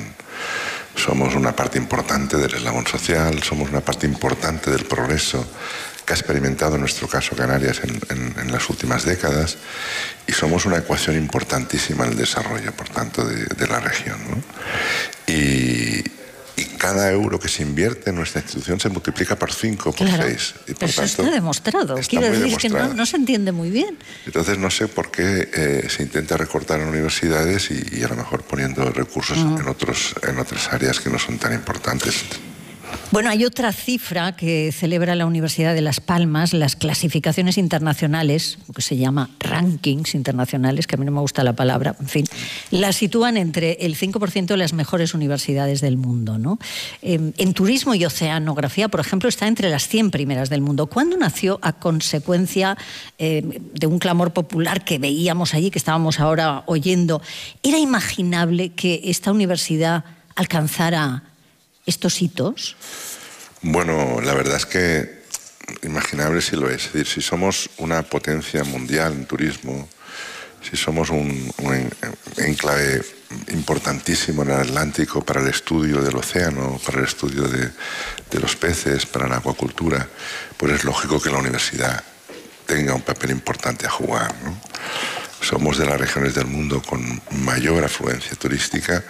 Somos una parte importante del eslabón social, somos una parte importante del progreso que ha experimentado en nuestro caso Canarias en, en, en las últimas décadas y somos una ecuación importantísima en el desarrollo, por tanto, de, de la región, ¿no? Y... Y cada euro que se invierte en nuestra institución se multiplica por cinco, por claro, seis. Y por pero tanto, eso está demostrado. Está Quiero decir demostrado. que no, no se entiende muy bien. Entonces no sé por qué eh, se intenta recortar en universidades y, y a lo mejor poniendo recursos uh-huh. en, otros, en otras áreas que no son tan importantes. Bueno, hay otra cifra que celebra la Universidad de Las Palmas, las clasificaciones internacionales, que se llama rankings internacionales, que a mí no me gusta la palabra, en fin, las sitúan entre el cinco por ciento de las mejores universidades del mundo, ¿no? Eh, en turismo y oceanografía, por ejemplo, está entre las cien primeras del mundo. ¿Cuándo nació a consecuencia eh, de un clamor popular que veíamos allí, que estábamos ahora oyendo? ¿Era imaginable que esta universidad alcanzara estos hitos? Bueno, la verdad es que imaginable sí lo es. Es decir, si somos una potencia mundial en turismo, si somos un, un enclave importantísimo en el Atlántico para el estudio del océano, para el estudio de, de los peces, para la acuacultura, pues es lógico que la universidad tenga un papel importante a jugar, ¿no? Somos de las regiones del mundo con mayor afluencia turística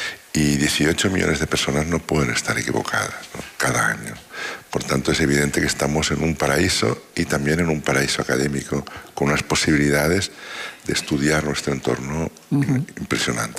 y dieciocho millones de personas no pueden estar equivocadas, ¿no?, cada año. Por tanto, es evidente que estamos en un paraíso y también en un paraíso académico, con unas posibilidades de estudiar nuestro entorno uh-huh. impresionantes.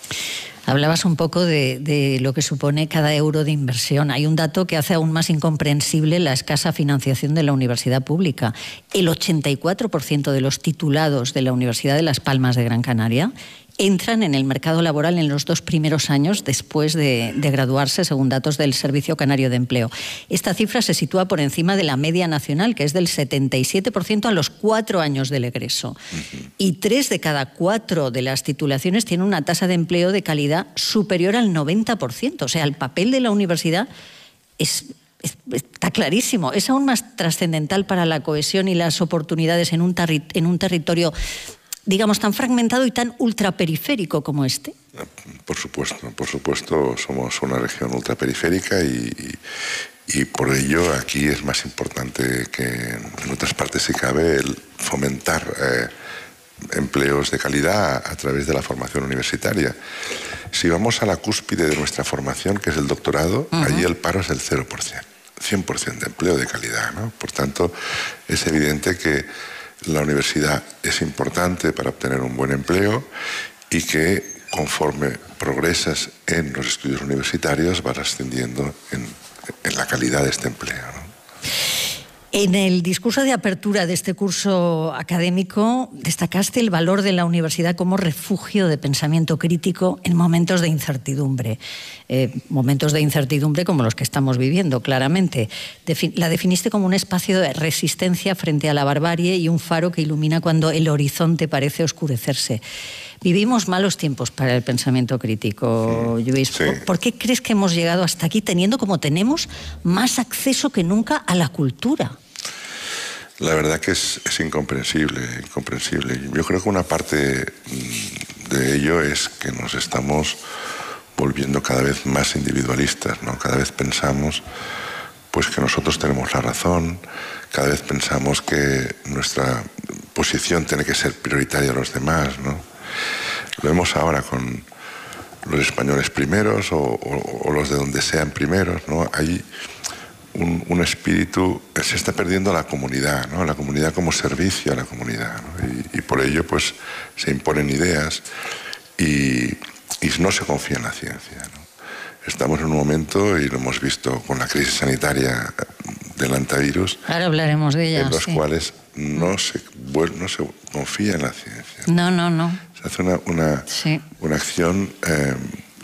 Hablabas un poco de, de lo que supone cada euro de inversión. Hay un dato que hace aún más incomprensible la escasa financiación de la universidad pública. El ochenta y cuatro por ciento de los titulados de la Universidad de Las Palmas de Gran Canaria entran en el mercado laboral en los dos primeros años después de, de graduarse, según datos del Servicio Canario de Empleo. Esta cifra se sitúa por encima de la media nacional, que es del setenta y siete por ciento a los cuatro años del egreso. Uh-huh. Y tres de cada cuatro de las titulaciones tienen una tasa de empleo de calidad superior al noventa por ciento. O sea, el papel de la universidad es... está clarísimo. Es aún más trascendental para la cohesión y las oportunidades en un, terri- en un territorio, digamos, tan fragmentado y tan ultraperiférico como este. Por supuesto, por supuesto, somos una región ultraperiférica y, y, y por ello aquí es más importante que en otras partes, si cabe, el fomentar eh, empleos de calidad a, a través de la formación universitaria. Si vamos a la cúspide de nuestra formación, que es el doctorado, uh-huh. allí el paro es el cero por ciento, cien por ciento de empleo de calidad, ¿no? Por tanto, es evidente que la universidad es importante para obtener un buen empleo y que conforme progresas en los estudios universitarios vas ascendiendo en, en la calidad de este empleo, ¿no? En el discurso de apertura de este curso académico destacaste el valor de la universidad como refugio de pensamiento crítico en momentos de incertidumbre. Eh, momentos de incertidumbre como los que estamos viviendo, claramente. Defi- la definiste como un espacio de resistencia frente a la barbarie y un faro que ilumina cuando el horizonte parece oscurecerse. Vivimos malos tiempos para el pensamiento crítico, Lluís. Sí. ¿Por, ¿Por qué crees que hemos llegado hasta aquí teniendo, como tenemos, más acceso que nunca a la cultura? La verdad que es, es incomprensible, incomprensible. Yo creo que una parte de ello es que nos estamos volviendo cada vez más individualistas, ¿no? Cada vez pensamos pues que nosotros tenemos la razón, cada vez pensamos que nuestra posición tiene que ser prioritaria a los demás, ¿no? Lo vemos ahora con los españoles primeros o, o, o los de donde sean primeros, ¿no? Hay un, un espíritu, se está perdiendo la comunidad, ¿no? La comunidad como servicio a la comunidad, ¿no? Y, y por ello pues se imponen ideas y, y no se confía en la ciencia, ¿no? Estamos en un momento, y lo hemos visto con la crisis sanitaria del antivirus, ahora hablaremos de ella, en los sí. cuales no se, no se confía en la ciencia. No, no, no. Se hace una, una, sí. una acción eh,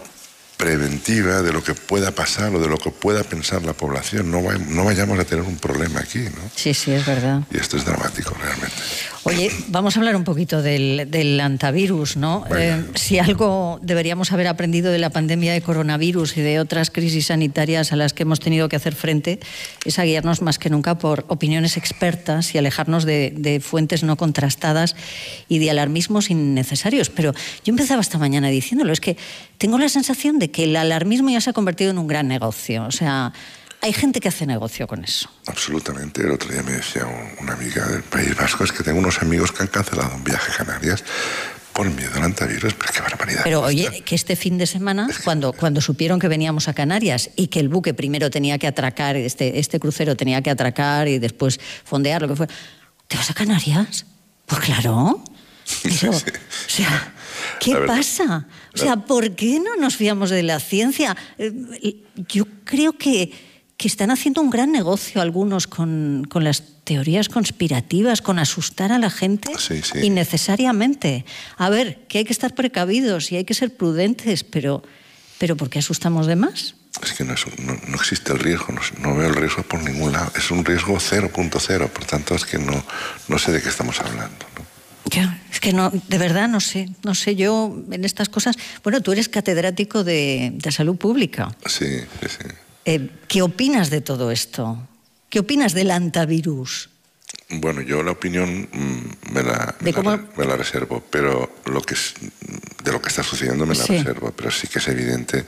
preventiva de lo que pueda pasar o de lo que pueda pensar la población. No, vay, no vayamos a tener un problema aquí, ¿no? Sí, sí, es verdad. Y esto es dramático, realmente. Oye, vamos a hablar un poquito del, del antivirus, ¿no? Eh, si algo deberíamos haber aprendido de la pandemia de coronavirus y de otras crisis sanitarias a las que hemos tenido que hacer frente, es a guiarnos más que nunca por opiniones expertas y alejarnos de, de fuentes no contrastadas y de alarmismos innecesarios. Pero yo empezaba esta mañana diciéndolo, es que tengo la sensación de que el alarmismo ya se ha convertido en un gran negocio. O sea, hay gente que hace negocio con eso. Absolutamente. El otro día me decía una amiga del País Vasco, es que tengo unos amigos que han cancelado un viaje a Canarias por miedo al antivirus. Pero qué barbaridad. Pero oye, que este fin de semana, es que... cuando, cuando supieron que veníamos a Canarias y que el buque primero tenía que atracar, este, este crucero tenía que atracar y después fondear, lo que fuera. ¿Te vas a Canarias? Pues claro. Pero, sí, sí. O sea, ¿qué pasa? O sea, ¿por qué no nos fiamos de la ciencia? Yo creo que... que están haciendo un gran negocio algunos con, con las teorías conspirativas, con asustar a la gente sí, sí. innecesariamente. A ver, que hay que estar precavidos y hay que ser prudentes, pero, pero ¿por qué asustamos de más? Es que no, es, no, no existe el riesgo, no, no veo el riesgo por ningún lado. Es un riesgo cero punto cero, por tanto es que no, no sé de qué estamos hablando, ¿no? Ya, es que no, de verdad no sé, no sé yo en estas cosas. Bueno, tú eres catedrático de, de salud pública. Sí, sí, sí. Eh, ¿Qué opinas de todo esto? ¿Qué opinas del antivirus? Bueno, yo la opinión mmm, me, la, me, cómo... la, me la reservo, pero lo que es, de lo que está sucediendo me la sí. reservo, pero sí que es evidente.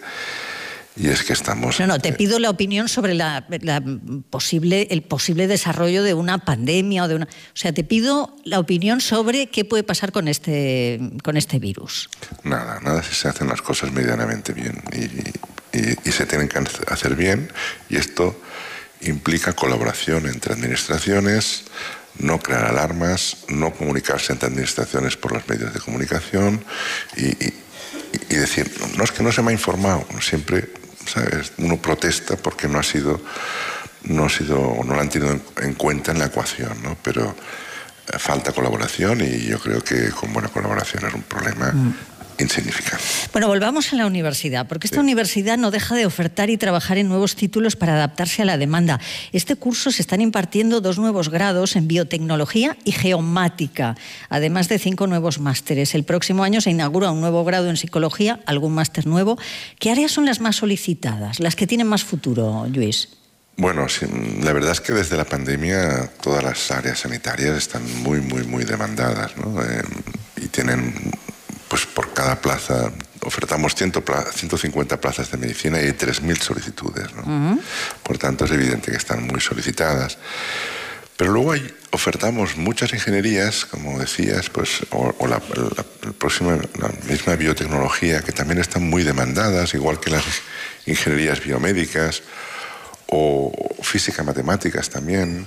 Y es que estamos... No, no, te pido la opinión sobre la, la posible, el posible desarrollo de una pandemia o de una... O sea, te pido la opinión sobre qué puede pasar con este, con este virus. Nada, nada si se hacen las cosas medianamente bien y, y, y se tienen que hacer bien, y esto implica colaboración entre administraciones, no crear alarmas, no comunicarse entre administraciones por los medios de comunicación y, y, y decir, no es que no se me ha informado, siempre... ¿Sabes? Uno protesta porque no ha sido, no ha sido, no lo han tenido en, en cuenta en la ecuación, ¿no? Pero eh, falta colaboración y yo creo que con buena colaboración es un problema mm. insignificante. Bueno, volvamos a la universidad, porque esta sí. universidad no deja de ofertar y trabajar en nuevos títulos para adaptarse a la demanda. Este curso se están impartiendo dos nuevos grados en biotecnología y geomática, además de cinco nuevos másteres. El próximo año se inaugura un nuevo grado en psicología, algún máster nuevo. ¿Qué áreas son las más solicitadas, las que tienen más futuro, Lluís? Bueno, sí, la verdad es que desde la pandemia todas las áreas sanitarias están muy, muy, muy demandadas, ¿no? Eh, y tienen... Pues por cada plaza ofertamos ciento cincuenta plazas de medicina y hay tres mil solicitudes, ¿no? Uh-huh. Por tanto, es evidente que están muy solicitadas. Pero luego hay, ofertamos muchas ingenierías, como decías, pues, o, o la, la, la, próxima, la misma biotecnología, que también están muy demandadas, igual que las ingenierías biomédicas, o física, matemáticas también,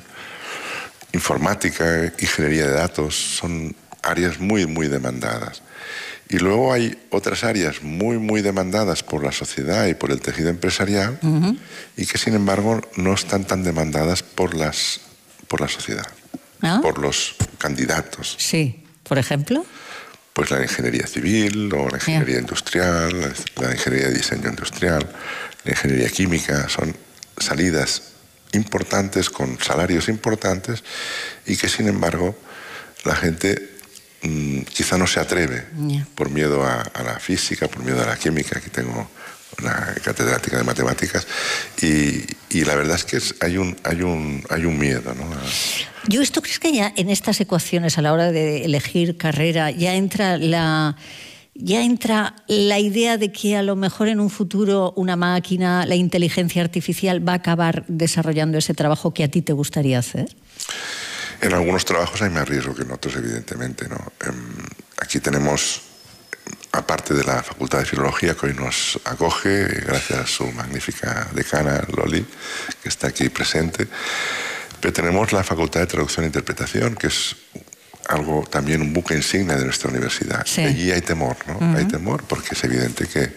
informática, ingeniería de datos, son áreas muy, muy demandadas. Y luego hay otras áreas muy, muy demandadas por la sociedad y por el tejido empresarial uh-huh. y que, sin embargo, no están tan demandadas por, las, por la sociedad, ¿ah? Por los candidatos. Sí, ¿por ejemplo? Pues la ingeniería civil o la ingeniería yeah. industrial, la, la ingeniería de diseño industrial, la ingeniería química, son salidas importantes con salarios importantes y que, sin embargo, la gente... quizá no se atreve yeah. por miedo a, a la física, por miedo a la química. Aquí tengo una catedrática de matemáticas y, y la verdad es que es, hay, un, hay, un, hay un miedo, ¿no? Yo, ¿esto crees que ya en estas ecuaciones a la hora de elegir carrera ya entra la... ya entra la idea de que a lo mejor en un futuro una máquina, la inteligencia artificial, va a acabar desarrollando ese trabajo que a ti te gustaría hacer? En algunos trabajos hay más riesgo que en otros, evidentemente, ¿no? Aquí tenemos, aparte de la Facultad de Filología, que hoy nos acoge, gracias a su magnífica decana, Loli, que está aquí presente, pero tenemos la Facultad de Traducción e Interpretación, que es algo también un buque insignia de nuestra universidad. Sí. Allí hay temor, ¿no? Uh-huh. Hay temor porque es evidente que,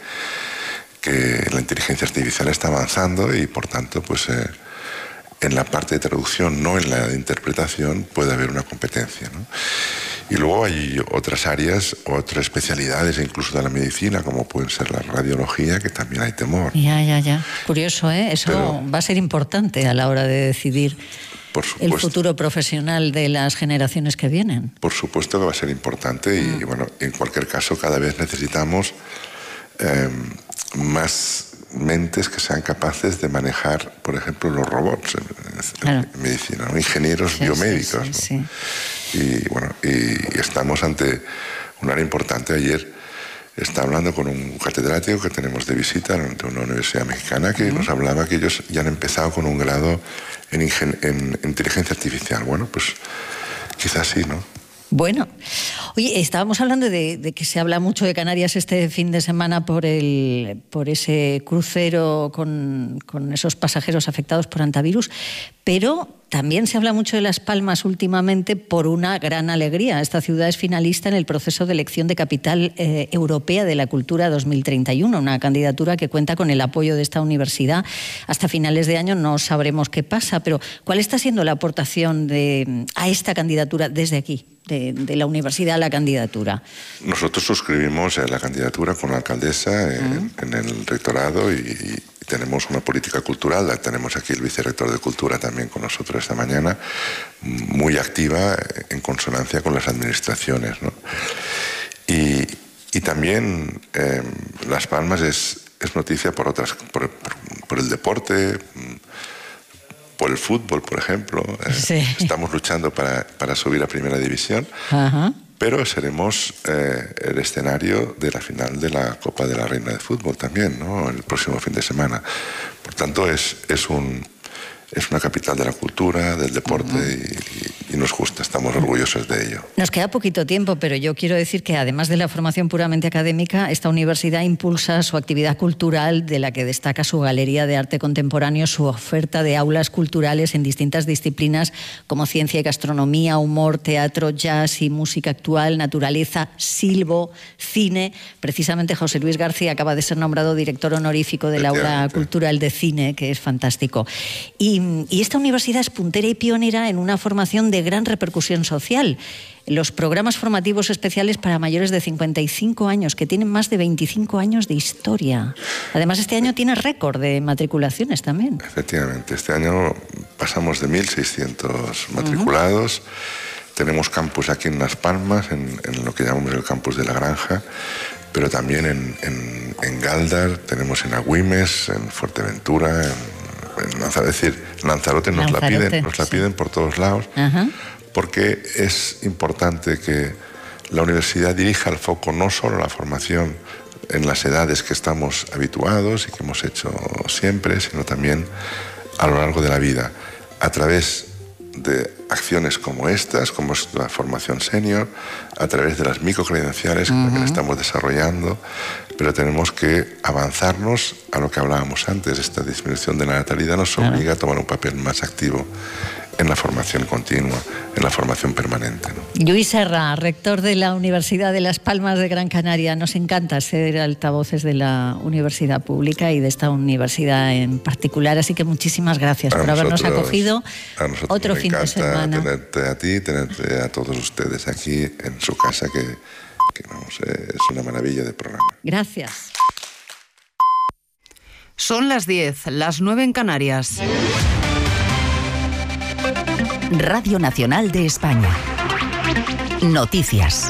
que la inteligencia artificial está avanzando y, por tanto, pues... Eh, en la parte de traducción, no en la de interpretación, puede haber una competencia, ¿no? Y luego hay otras áreas, otras especialidades, incluso de la medicina, como pueden ser la radiología, que también hay temor. Ya, ya, ya. Curioso, ¿eh? Eso Pero, va a ser importante a la hora de decidir por el futuro profesional de las generaciones que vienen. Por supuesto que va a ser importante y, mm. bueno, en cualquier caso, cada vez necesitamos eh, más... mentes que sean capaces de manejar, por ejemplo, los robots en, claro. en medicina, ¿no? Ingenieros sí, biomédicos. Sí, sí, ¿no? sí. Y bueno, y, y estamos ante un área importante. Ayer estaba hablando con un catedrático que tenemos de visita de una universidad mexicana que uh-huh. nos hablaba que ellos ya han empezado con un grado en, ingen- en inteligencia artificial. Bueno, pues quizás sí, ¿no? Bueno, oye, estábamos hablando de, de que se habla mucho de Canarias este fin de semana por el por ese crucero con, con esos pasajeros afectados por antivirus, pero también se habla mucho de Las Palmas últimamente por una gran alegría. Esta ciudad es finalista en el proceso de elección de Capital eh, Europea de la Cultura dos mil treinta y uno, una candidatura que cuenta con el apoyo de esta universidad. Hasta finales de año no sabremos qué pasa, pero ¿cuál está siendo la aportación de, a esta candidatura desde aquí? De, de la universidad a la candidatura. Nosotros suscribimos la candidatura con la alcaldesa en, uh-huh. en el rectorado y, y tenemos una política cultural. Tenemos aquí el vicerrector de Cultura también con nosotros esta mañana, muy activa en consonancia con las administraciones, ¿no? Y, y también eh, Las Palmas es, es noticia por otras, por, por, por el deporte, por el fútbol, por ejemplo. Sí. Estamos luchando para, para subir a Primera División. Ajá. Pero seremos eh, el escenario de la final de la Copa de la Reina de Fútbol también, ¿no? El próximo fin de semana. Por tanto, es, es, un, es una capital de la cultura, del deporte, uh-huh. y, y nos gusta, estamos orgullosos de ello. Nos queda poquito tiempo, pero yo quiero decir que además de la formación puramente académica, esta universidad impulsa su actividad cultural, de la que destaca su galería de arte contemporáneo, su oferta de aulas culturales en distintas disciplinas como ciencia y gastronomía, humor, teatro, jazz y música actual, naturaleza, silbo, cine. Precisamente José Luis García acaba de ser nombrado director honorífico del Aula Cultural de Cine, que es fantástico. Y, y esta universidad es puntera y pionera en una formación de gran repercusión social. Los programas formativos especiales para mayores de cincuenta y cinco años, que tienen más de veinticinco años de historia. Además, este año tiene récord de matriculaciones también. Efectivamente, este año pasamos de mil seiscientos matriculados. Uh-huh. Tenemos campus aquí en Las Palmas, en, en lo que llamamos el campus de la Granja, pero también en, en, en Galdar, tenemos en Agüimes, en Fuerteventura, en En Lanzarote, es decir, Lanzarote nos Lanzarote, la piden, nos la piden sí. por todos lados, uh-huh. porque es importante que la universidad dirija el foco no solo a la formación en las edades que estamos habituados y que hemos hecho siempre, sino también a lo largo de la vida, a través de acciones como estas, como es la formación senior, a través de las microcredenciales uh-huh. que estamos desarrollando, pero tenemos que avanzarnos a lo que hablábamos antes. Esta disminución de la natalidad nos obliga claro. a tomar un papel más activo en la formación continua, en la formación permanente, ¿no? Lluís Serra, rector de la Universidad de Las Palmas de Gran Canaria. Nos encanta ser altavoces de la universidad pública y de esta universidad en particular, así que muchísimas gracias a por nosotros, habernos acogido otro fin de semana. Tenerte a ti, tenerte a todos ustedes aquí en su casa, que, que vamos, es una maravilla de programa. Gracias. Son las diez, las nueve en Canarias. Radio Nacional de España. Noticias.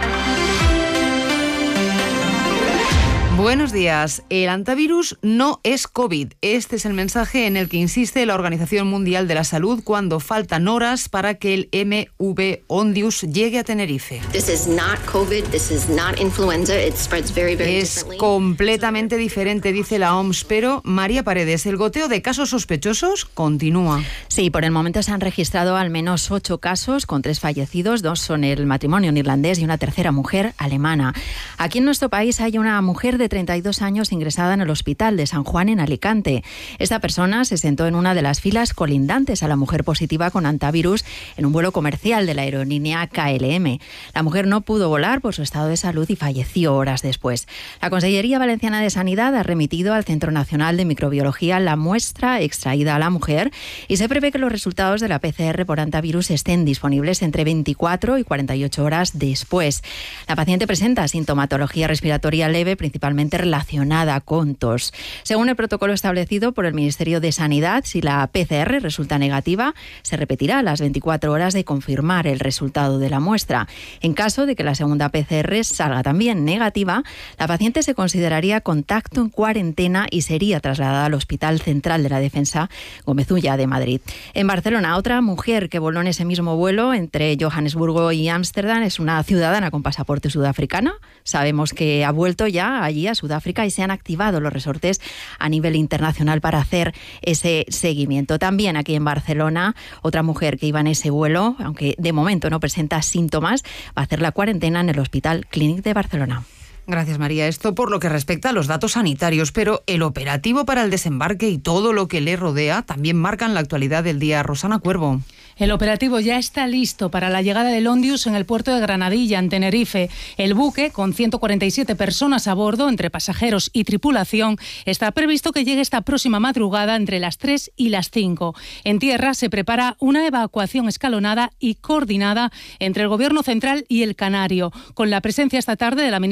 Buenos días. El antivirus no es COVID. Este es el mensaje en el que insiste la Organización Mundial de la Salud cuando faltan horas para que el M V Ondius llegue a Tenerife. This is not COVID, this is not influenza, it spreads very, very es completamente diferente, dice la O M S, pero María Paredes, el goteo de casos sospechosos continúa. Sí, por el momento se han registrado al menos ocho casos con tres fallecidos. Dos son el matrimonio neerlandés y una tercera mujer alemana. Aquí en nuestro país hay una mujer de treinta y dos años ingresada en el hospital de San Juan en Alicante. Esta persona se sentó en una de las filas colindantes a la mujer positiva con antivirus en un vuelo comercial de la aerolínea K L M. La mujer no pudo volar por su estado de salud y falleció horas después. La Consellería Valenciana de Sanidad ha remitido al Centro Nacional de Microbiología la muestra extraída a la mujer y se prevé que los resultados de la P C R por antivirus estén disponibles entre veinticuatro y cuarenta y ocho horas después. La paciente presenta sintomatología respiratoria leve, principalmente relacionada con tos. Según el protocolo establecido por el Ministerio de Sanidad, si la P C R resulta negativa, se repetirá a las veinticuatro horas de confirmar el resultado de la muestra. En caso de que la segunda P C R salga también negativa, la paciente se consideraría contacto en cuarentena y sería trasladada al Hospital Central de la Defensa Gómez Ulla de Madrid. En Barcelona, otra mujer que voló en ese mismo vuelo entre Johannesburgo y Ámsterdam es una ciudadana con pasaporte sudafricana. Sabemos que ha vuelto ya allí a Sudáfrica y se han activado los resortes a nivel internacional para hacer ese seguimiento. También aquí en Barcelona, otra mujer que iba en ese vuelo, aunque de momento no presenta síntomas, va a hacer la cuarentena en el Hospital Clínic de Barcelona. Gracias, María. Esto por lo que respecta a los datos sanitarios, pero el operativo para el desembarque y todo lo que le rodea también marcan la actualidad del día. Rosana Cuervo. El operativo ya está listo para la llegada del Ondius en el puerto de Granadilla, en Tenerife. El buque, con ciento cuarenta y siete personas a bordo, entre pasajeros y tripulación, está previsto que llegue esta próxima madrugada entre las tres y las cinco. En tierra se prepara una evacuación escalonada y coordinada entre el Gobierno central y el Canario, con la presencia esta tarde de la ministra de Sanidad,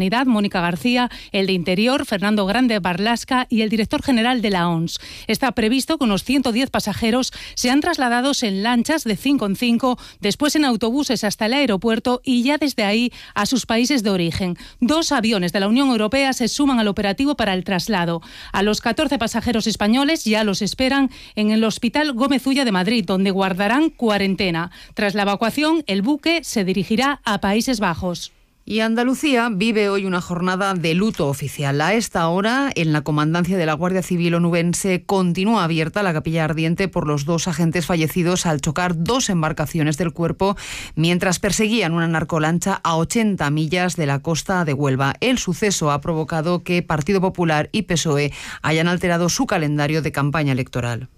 Sanidad, Mónica García, el de Interior, Fernando Grande Barlasca, y el director general de la O M S. Está previsto que unos ciento diez pasajeros sean trasladados en lanchas de cinco en cinco, después en autobuses hasta el aeropuerto y ya desde ahí a sus países de origen. Dos aviones de la Unión Europea se suman al operativo para el traslado. A los catorce pasajeros españoles ya los esperan en el Hospital Gómez Ulla de Madrid, donde guardarán cuarentena. Tras la evacuación, el buque se dirigirá a Países Bajos. Y Andalucía vive hoy una jornada de luto oficial. A esta hora, en la comandancia de la Guardia Civil onubense, continúa abierta la capilla ardiente por los dos agentes fallecidos al chocar dos embarcaciones del Cuerpo mientras perseguían una narcolancha a ochenta millas de la costa de Huelva. El suceso ha provocado que Partido Popular y P S O E hayan alterado su calendario de campaña electoral.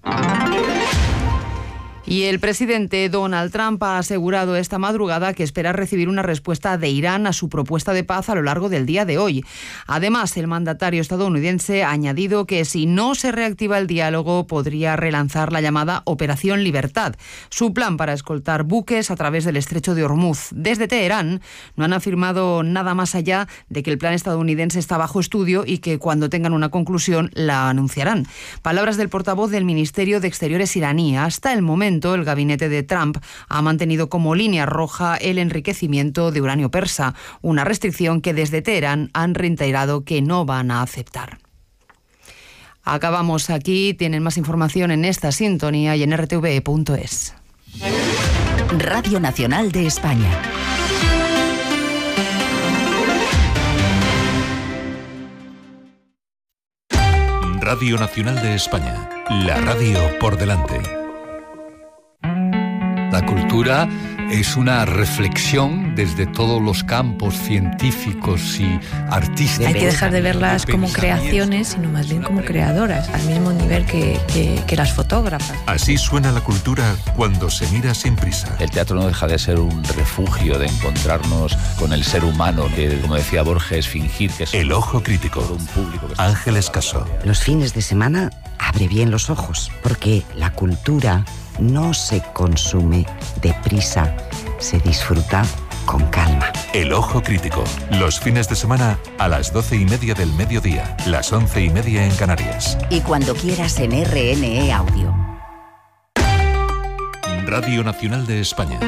Y el presidente Donald Trump ha asegurado esta madrugada que espera recibir una respuesta de Irán a su propuesta de paz a lo largo del día de hoy. Además, el mandatario estadounidense ha añadido que si no se reactiva el diálogo podría relanzar la llamada Operación Libertad, su plan para escoltar buques a través del estrecho de Hormuz. Desde Teherán no han afirmado nada más allá de que el plan estadounidense está bajo estudio y que cuando tengan una conclusión la anunciarán. Palabras del portavoz del Ministerio de Exteriores iraní. Hasta el momento, el gabinete de Trump ha mantenido como línea roja el enriquecimiento de uranio persa, una restricción que desde Teherán han reiterado que no van a aceptar. Acabamos aquí. Tienen más información en esta sintonía y en r t v punto es. Radio Nacional de España. Radio Nacional de España. La radio por delante. La cultura es una reflexión desde todos los campos científicos y artísticos. Hay que dejar de verlas de como creaciones, sino más bien como creadoras, al mismo nivel que, que, que las fotógrafas. Así suena la cultura cuando se mira sin prisa. El teatro no deja de ser un refugio de encontrarnos con el ser humano, que, como decía Borges, fingir que es El ojo crítico. un público. Que Ángeles Caso. Los fines de semana abre bien los ojos, porque la cultura no se consume deprisa, se disfruta con calma. El ojo crítico. Los fines de semana a las doce y media del mediodía, las once y media en Canarias. Y cuando quieras en R N E Audio. Radio Nacional de España.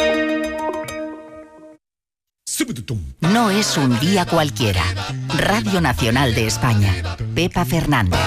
No es un día cualquiera. Radio Nacional de España. Pepa Fernández.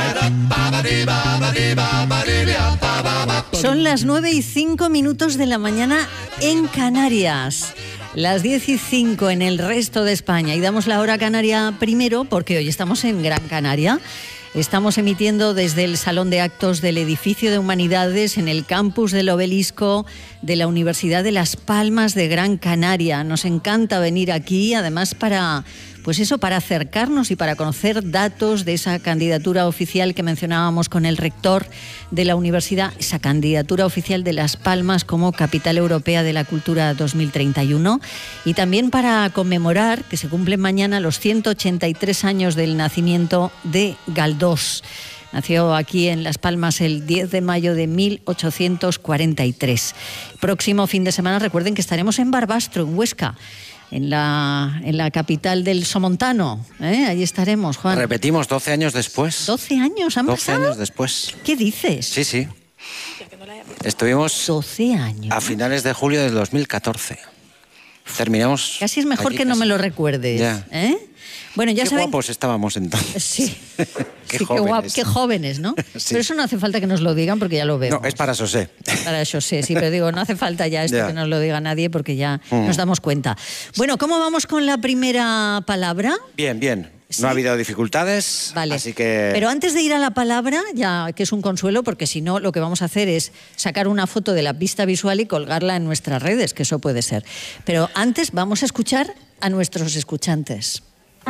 Son las nueve y cinco minutos de la mañana en Canarias. Las diez y cinco en el resto de España. Y damos la hora canaria primero porque hoy estamos en Gran Canaria. Estamos emitiendo desde el Salón de Actos del Edificio de Humanidades en el campus del Obelisco de la Universidad de Las Palmas de Gran Canaria. Nos encanta venir aquí, además para, pues eso, para acercarnos y para conocer datos de esa candidatura oficial que mencionábamos con el rector de la universidad, esa candidatura oficial de Las Palmas como Capital Europea de la Cultura dos mil treinta y uno, y también para conmemorar que se cumplen mañana los ciento ochenta y tres años del nacimiento de Galdós. Nació aquí en Las Palmas el diez de mayo de mil ochocientos cuarenta y tres. Próximo fin de semana, recuerden que estaremos en Barbastro, en Huesca, en la, en la capital del Somontano. ¿eh? Allí estaremos, Juan. Repetimos, doce años después. ¿doce años han doce pasado? años después. ¿Qué dices? Sí, sí. Estuvimos doce años. A finales de julio del dos mil catorce. Terminamos. Casi es mejor allí, que no casi. me lo recuerdes. Ya. ¿eh? Bueno, ya Qué saben. guapos estábamos entonces. Sí. Qué Sí, jóvenes. guap- qué jóvenes, ¿no? Sí. Pero eso no hace falta que nos lo digan porque ya lo vemos. No, es para José. Para eso sí, sí, pero digo, no hace falta ya esto Ya. que nos lo diga nadie porque ya Mm. nos damos cuenta. Bueno, ¿cómo vamos con la primera palabra? Bien, bien. ¿Sí? No ha habido dificultades, Vale. así que... Pero antes de ir a la palabra, ya que es un consuelo, porque si no, lo que vamos a hacer es sacar una foto de la pista visual y colgarla en nuestras redes, que eso puede ser. Pero antes vamos a escuchar a nuestros escuchantes.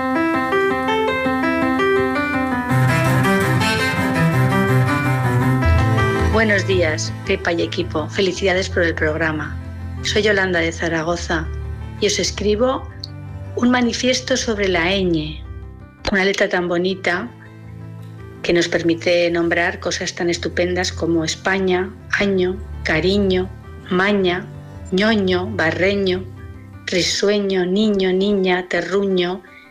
Buenos días, Pepa y equipo. Felicidades por el programa. Soy Yolanda de Zaragoza y os escribo un manifiesto sobre la ñ, una letra tan bonita que nos permite nombrar cosas tan estupendas como España, año, cariño, maña, ñoño, barreño, risueño, niño, niña, terruño,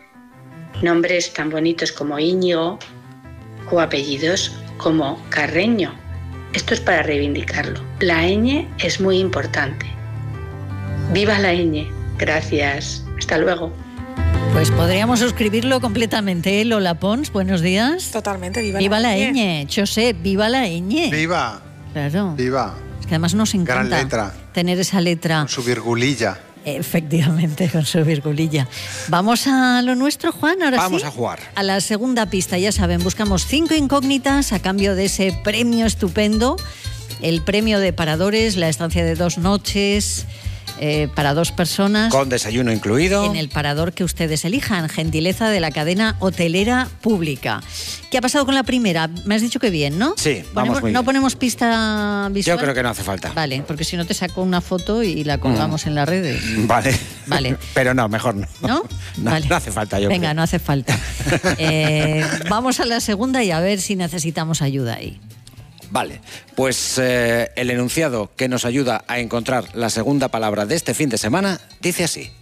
nombres tan bonitos como Íñigo o apellidos como Carreño. Esto es para reivindicarlo. La ñ es muy importante. ¡Viva la ñ! Gracias. Hasta luego. Pues podríamos suscribirlo completamente, ¿eh? Lola Pons, buenos días. Totalmente, viva, viva la, la ñ. José, viva la ñ. Viva. Claro. Viva. Es que además nos encanta Gran letra. tener esa letra. Con su virgulilla. Efectivamente, con su virgulilla. Vamos a lo nuestro, Juan, ahora Vamos sí. a jugar. A la segunda pista, ya saben, buscamos cinco incógnitas a cambio de ese premio estupendo, el premio de Paradores, la estancia de dos noches eh, para dos personas. Con desayuno incluido. En el parador que ustedes elijan, gentileza de la cadena hotelera pública. ¿Qué ha pasado con la primera? Me has dicho que bien, ¿no? Sí, Ponemos, vamos muy ¿No bien. ponemos pista visual? Yo creo que no hace falta. Vale, porque si no te saco una foto y la colgamos mm. en las redes. Vale. Vale. Pero no, mejor no. ¿No? No, vale. no hace falta, yo Venga, creo. no hace falta. eh, vamos a la segunda y a ver si necesitamos ayuda ahí. Vale, pues eh, el enunciado que nos ayuda a encontrar la segunda palabra de este fin de semana dice así.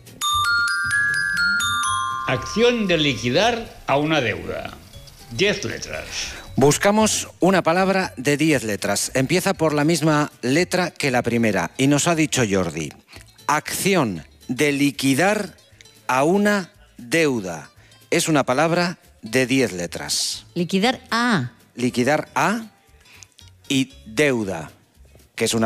Acción de liquidar a una deuda. Diez letras. Buscamos una palabra de diez letras. Empieza por la misma letra que la primera. Y nos ha dicho Jordi. Acción de liquidar a una deuda. Es una palabra de diez letras. Liquidar a. Liquidar a y deuda, que es una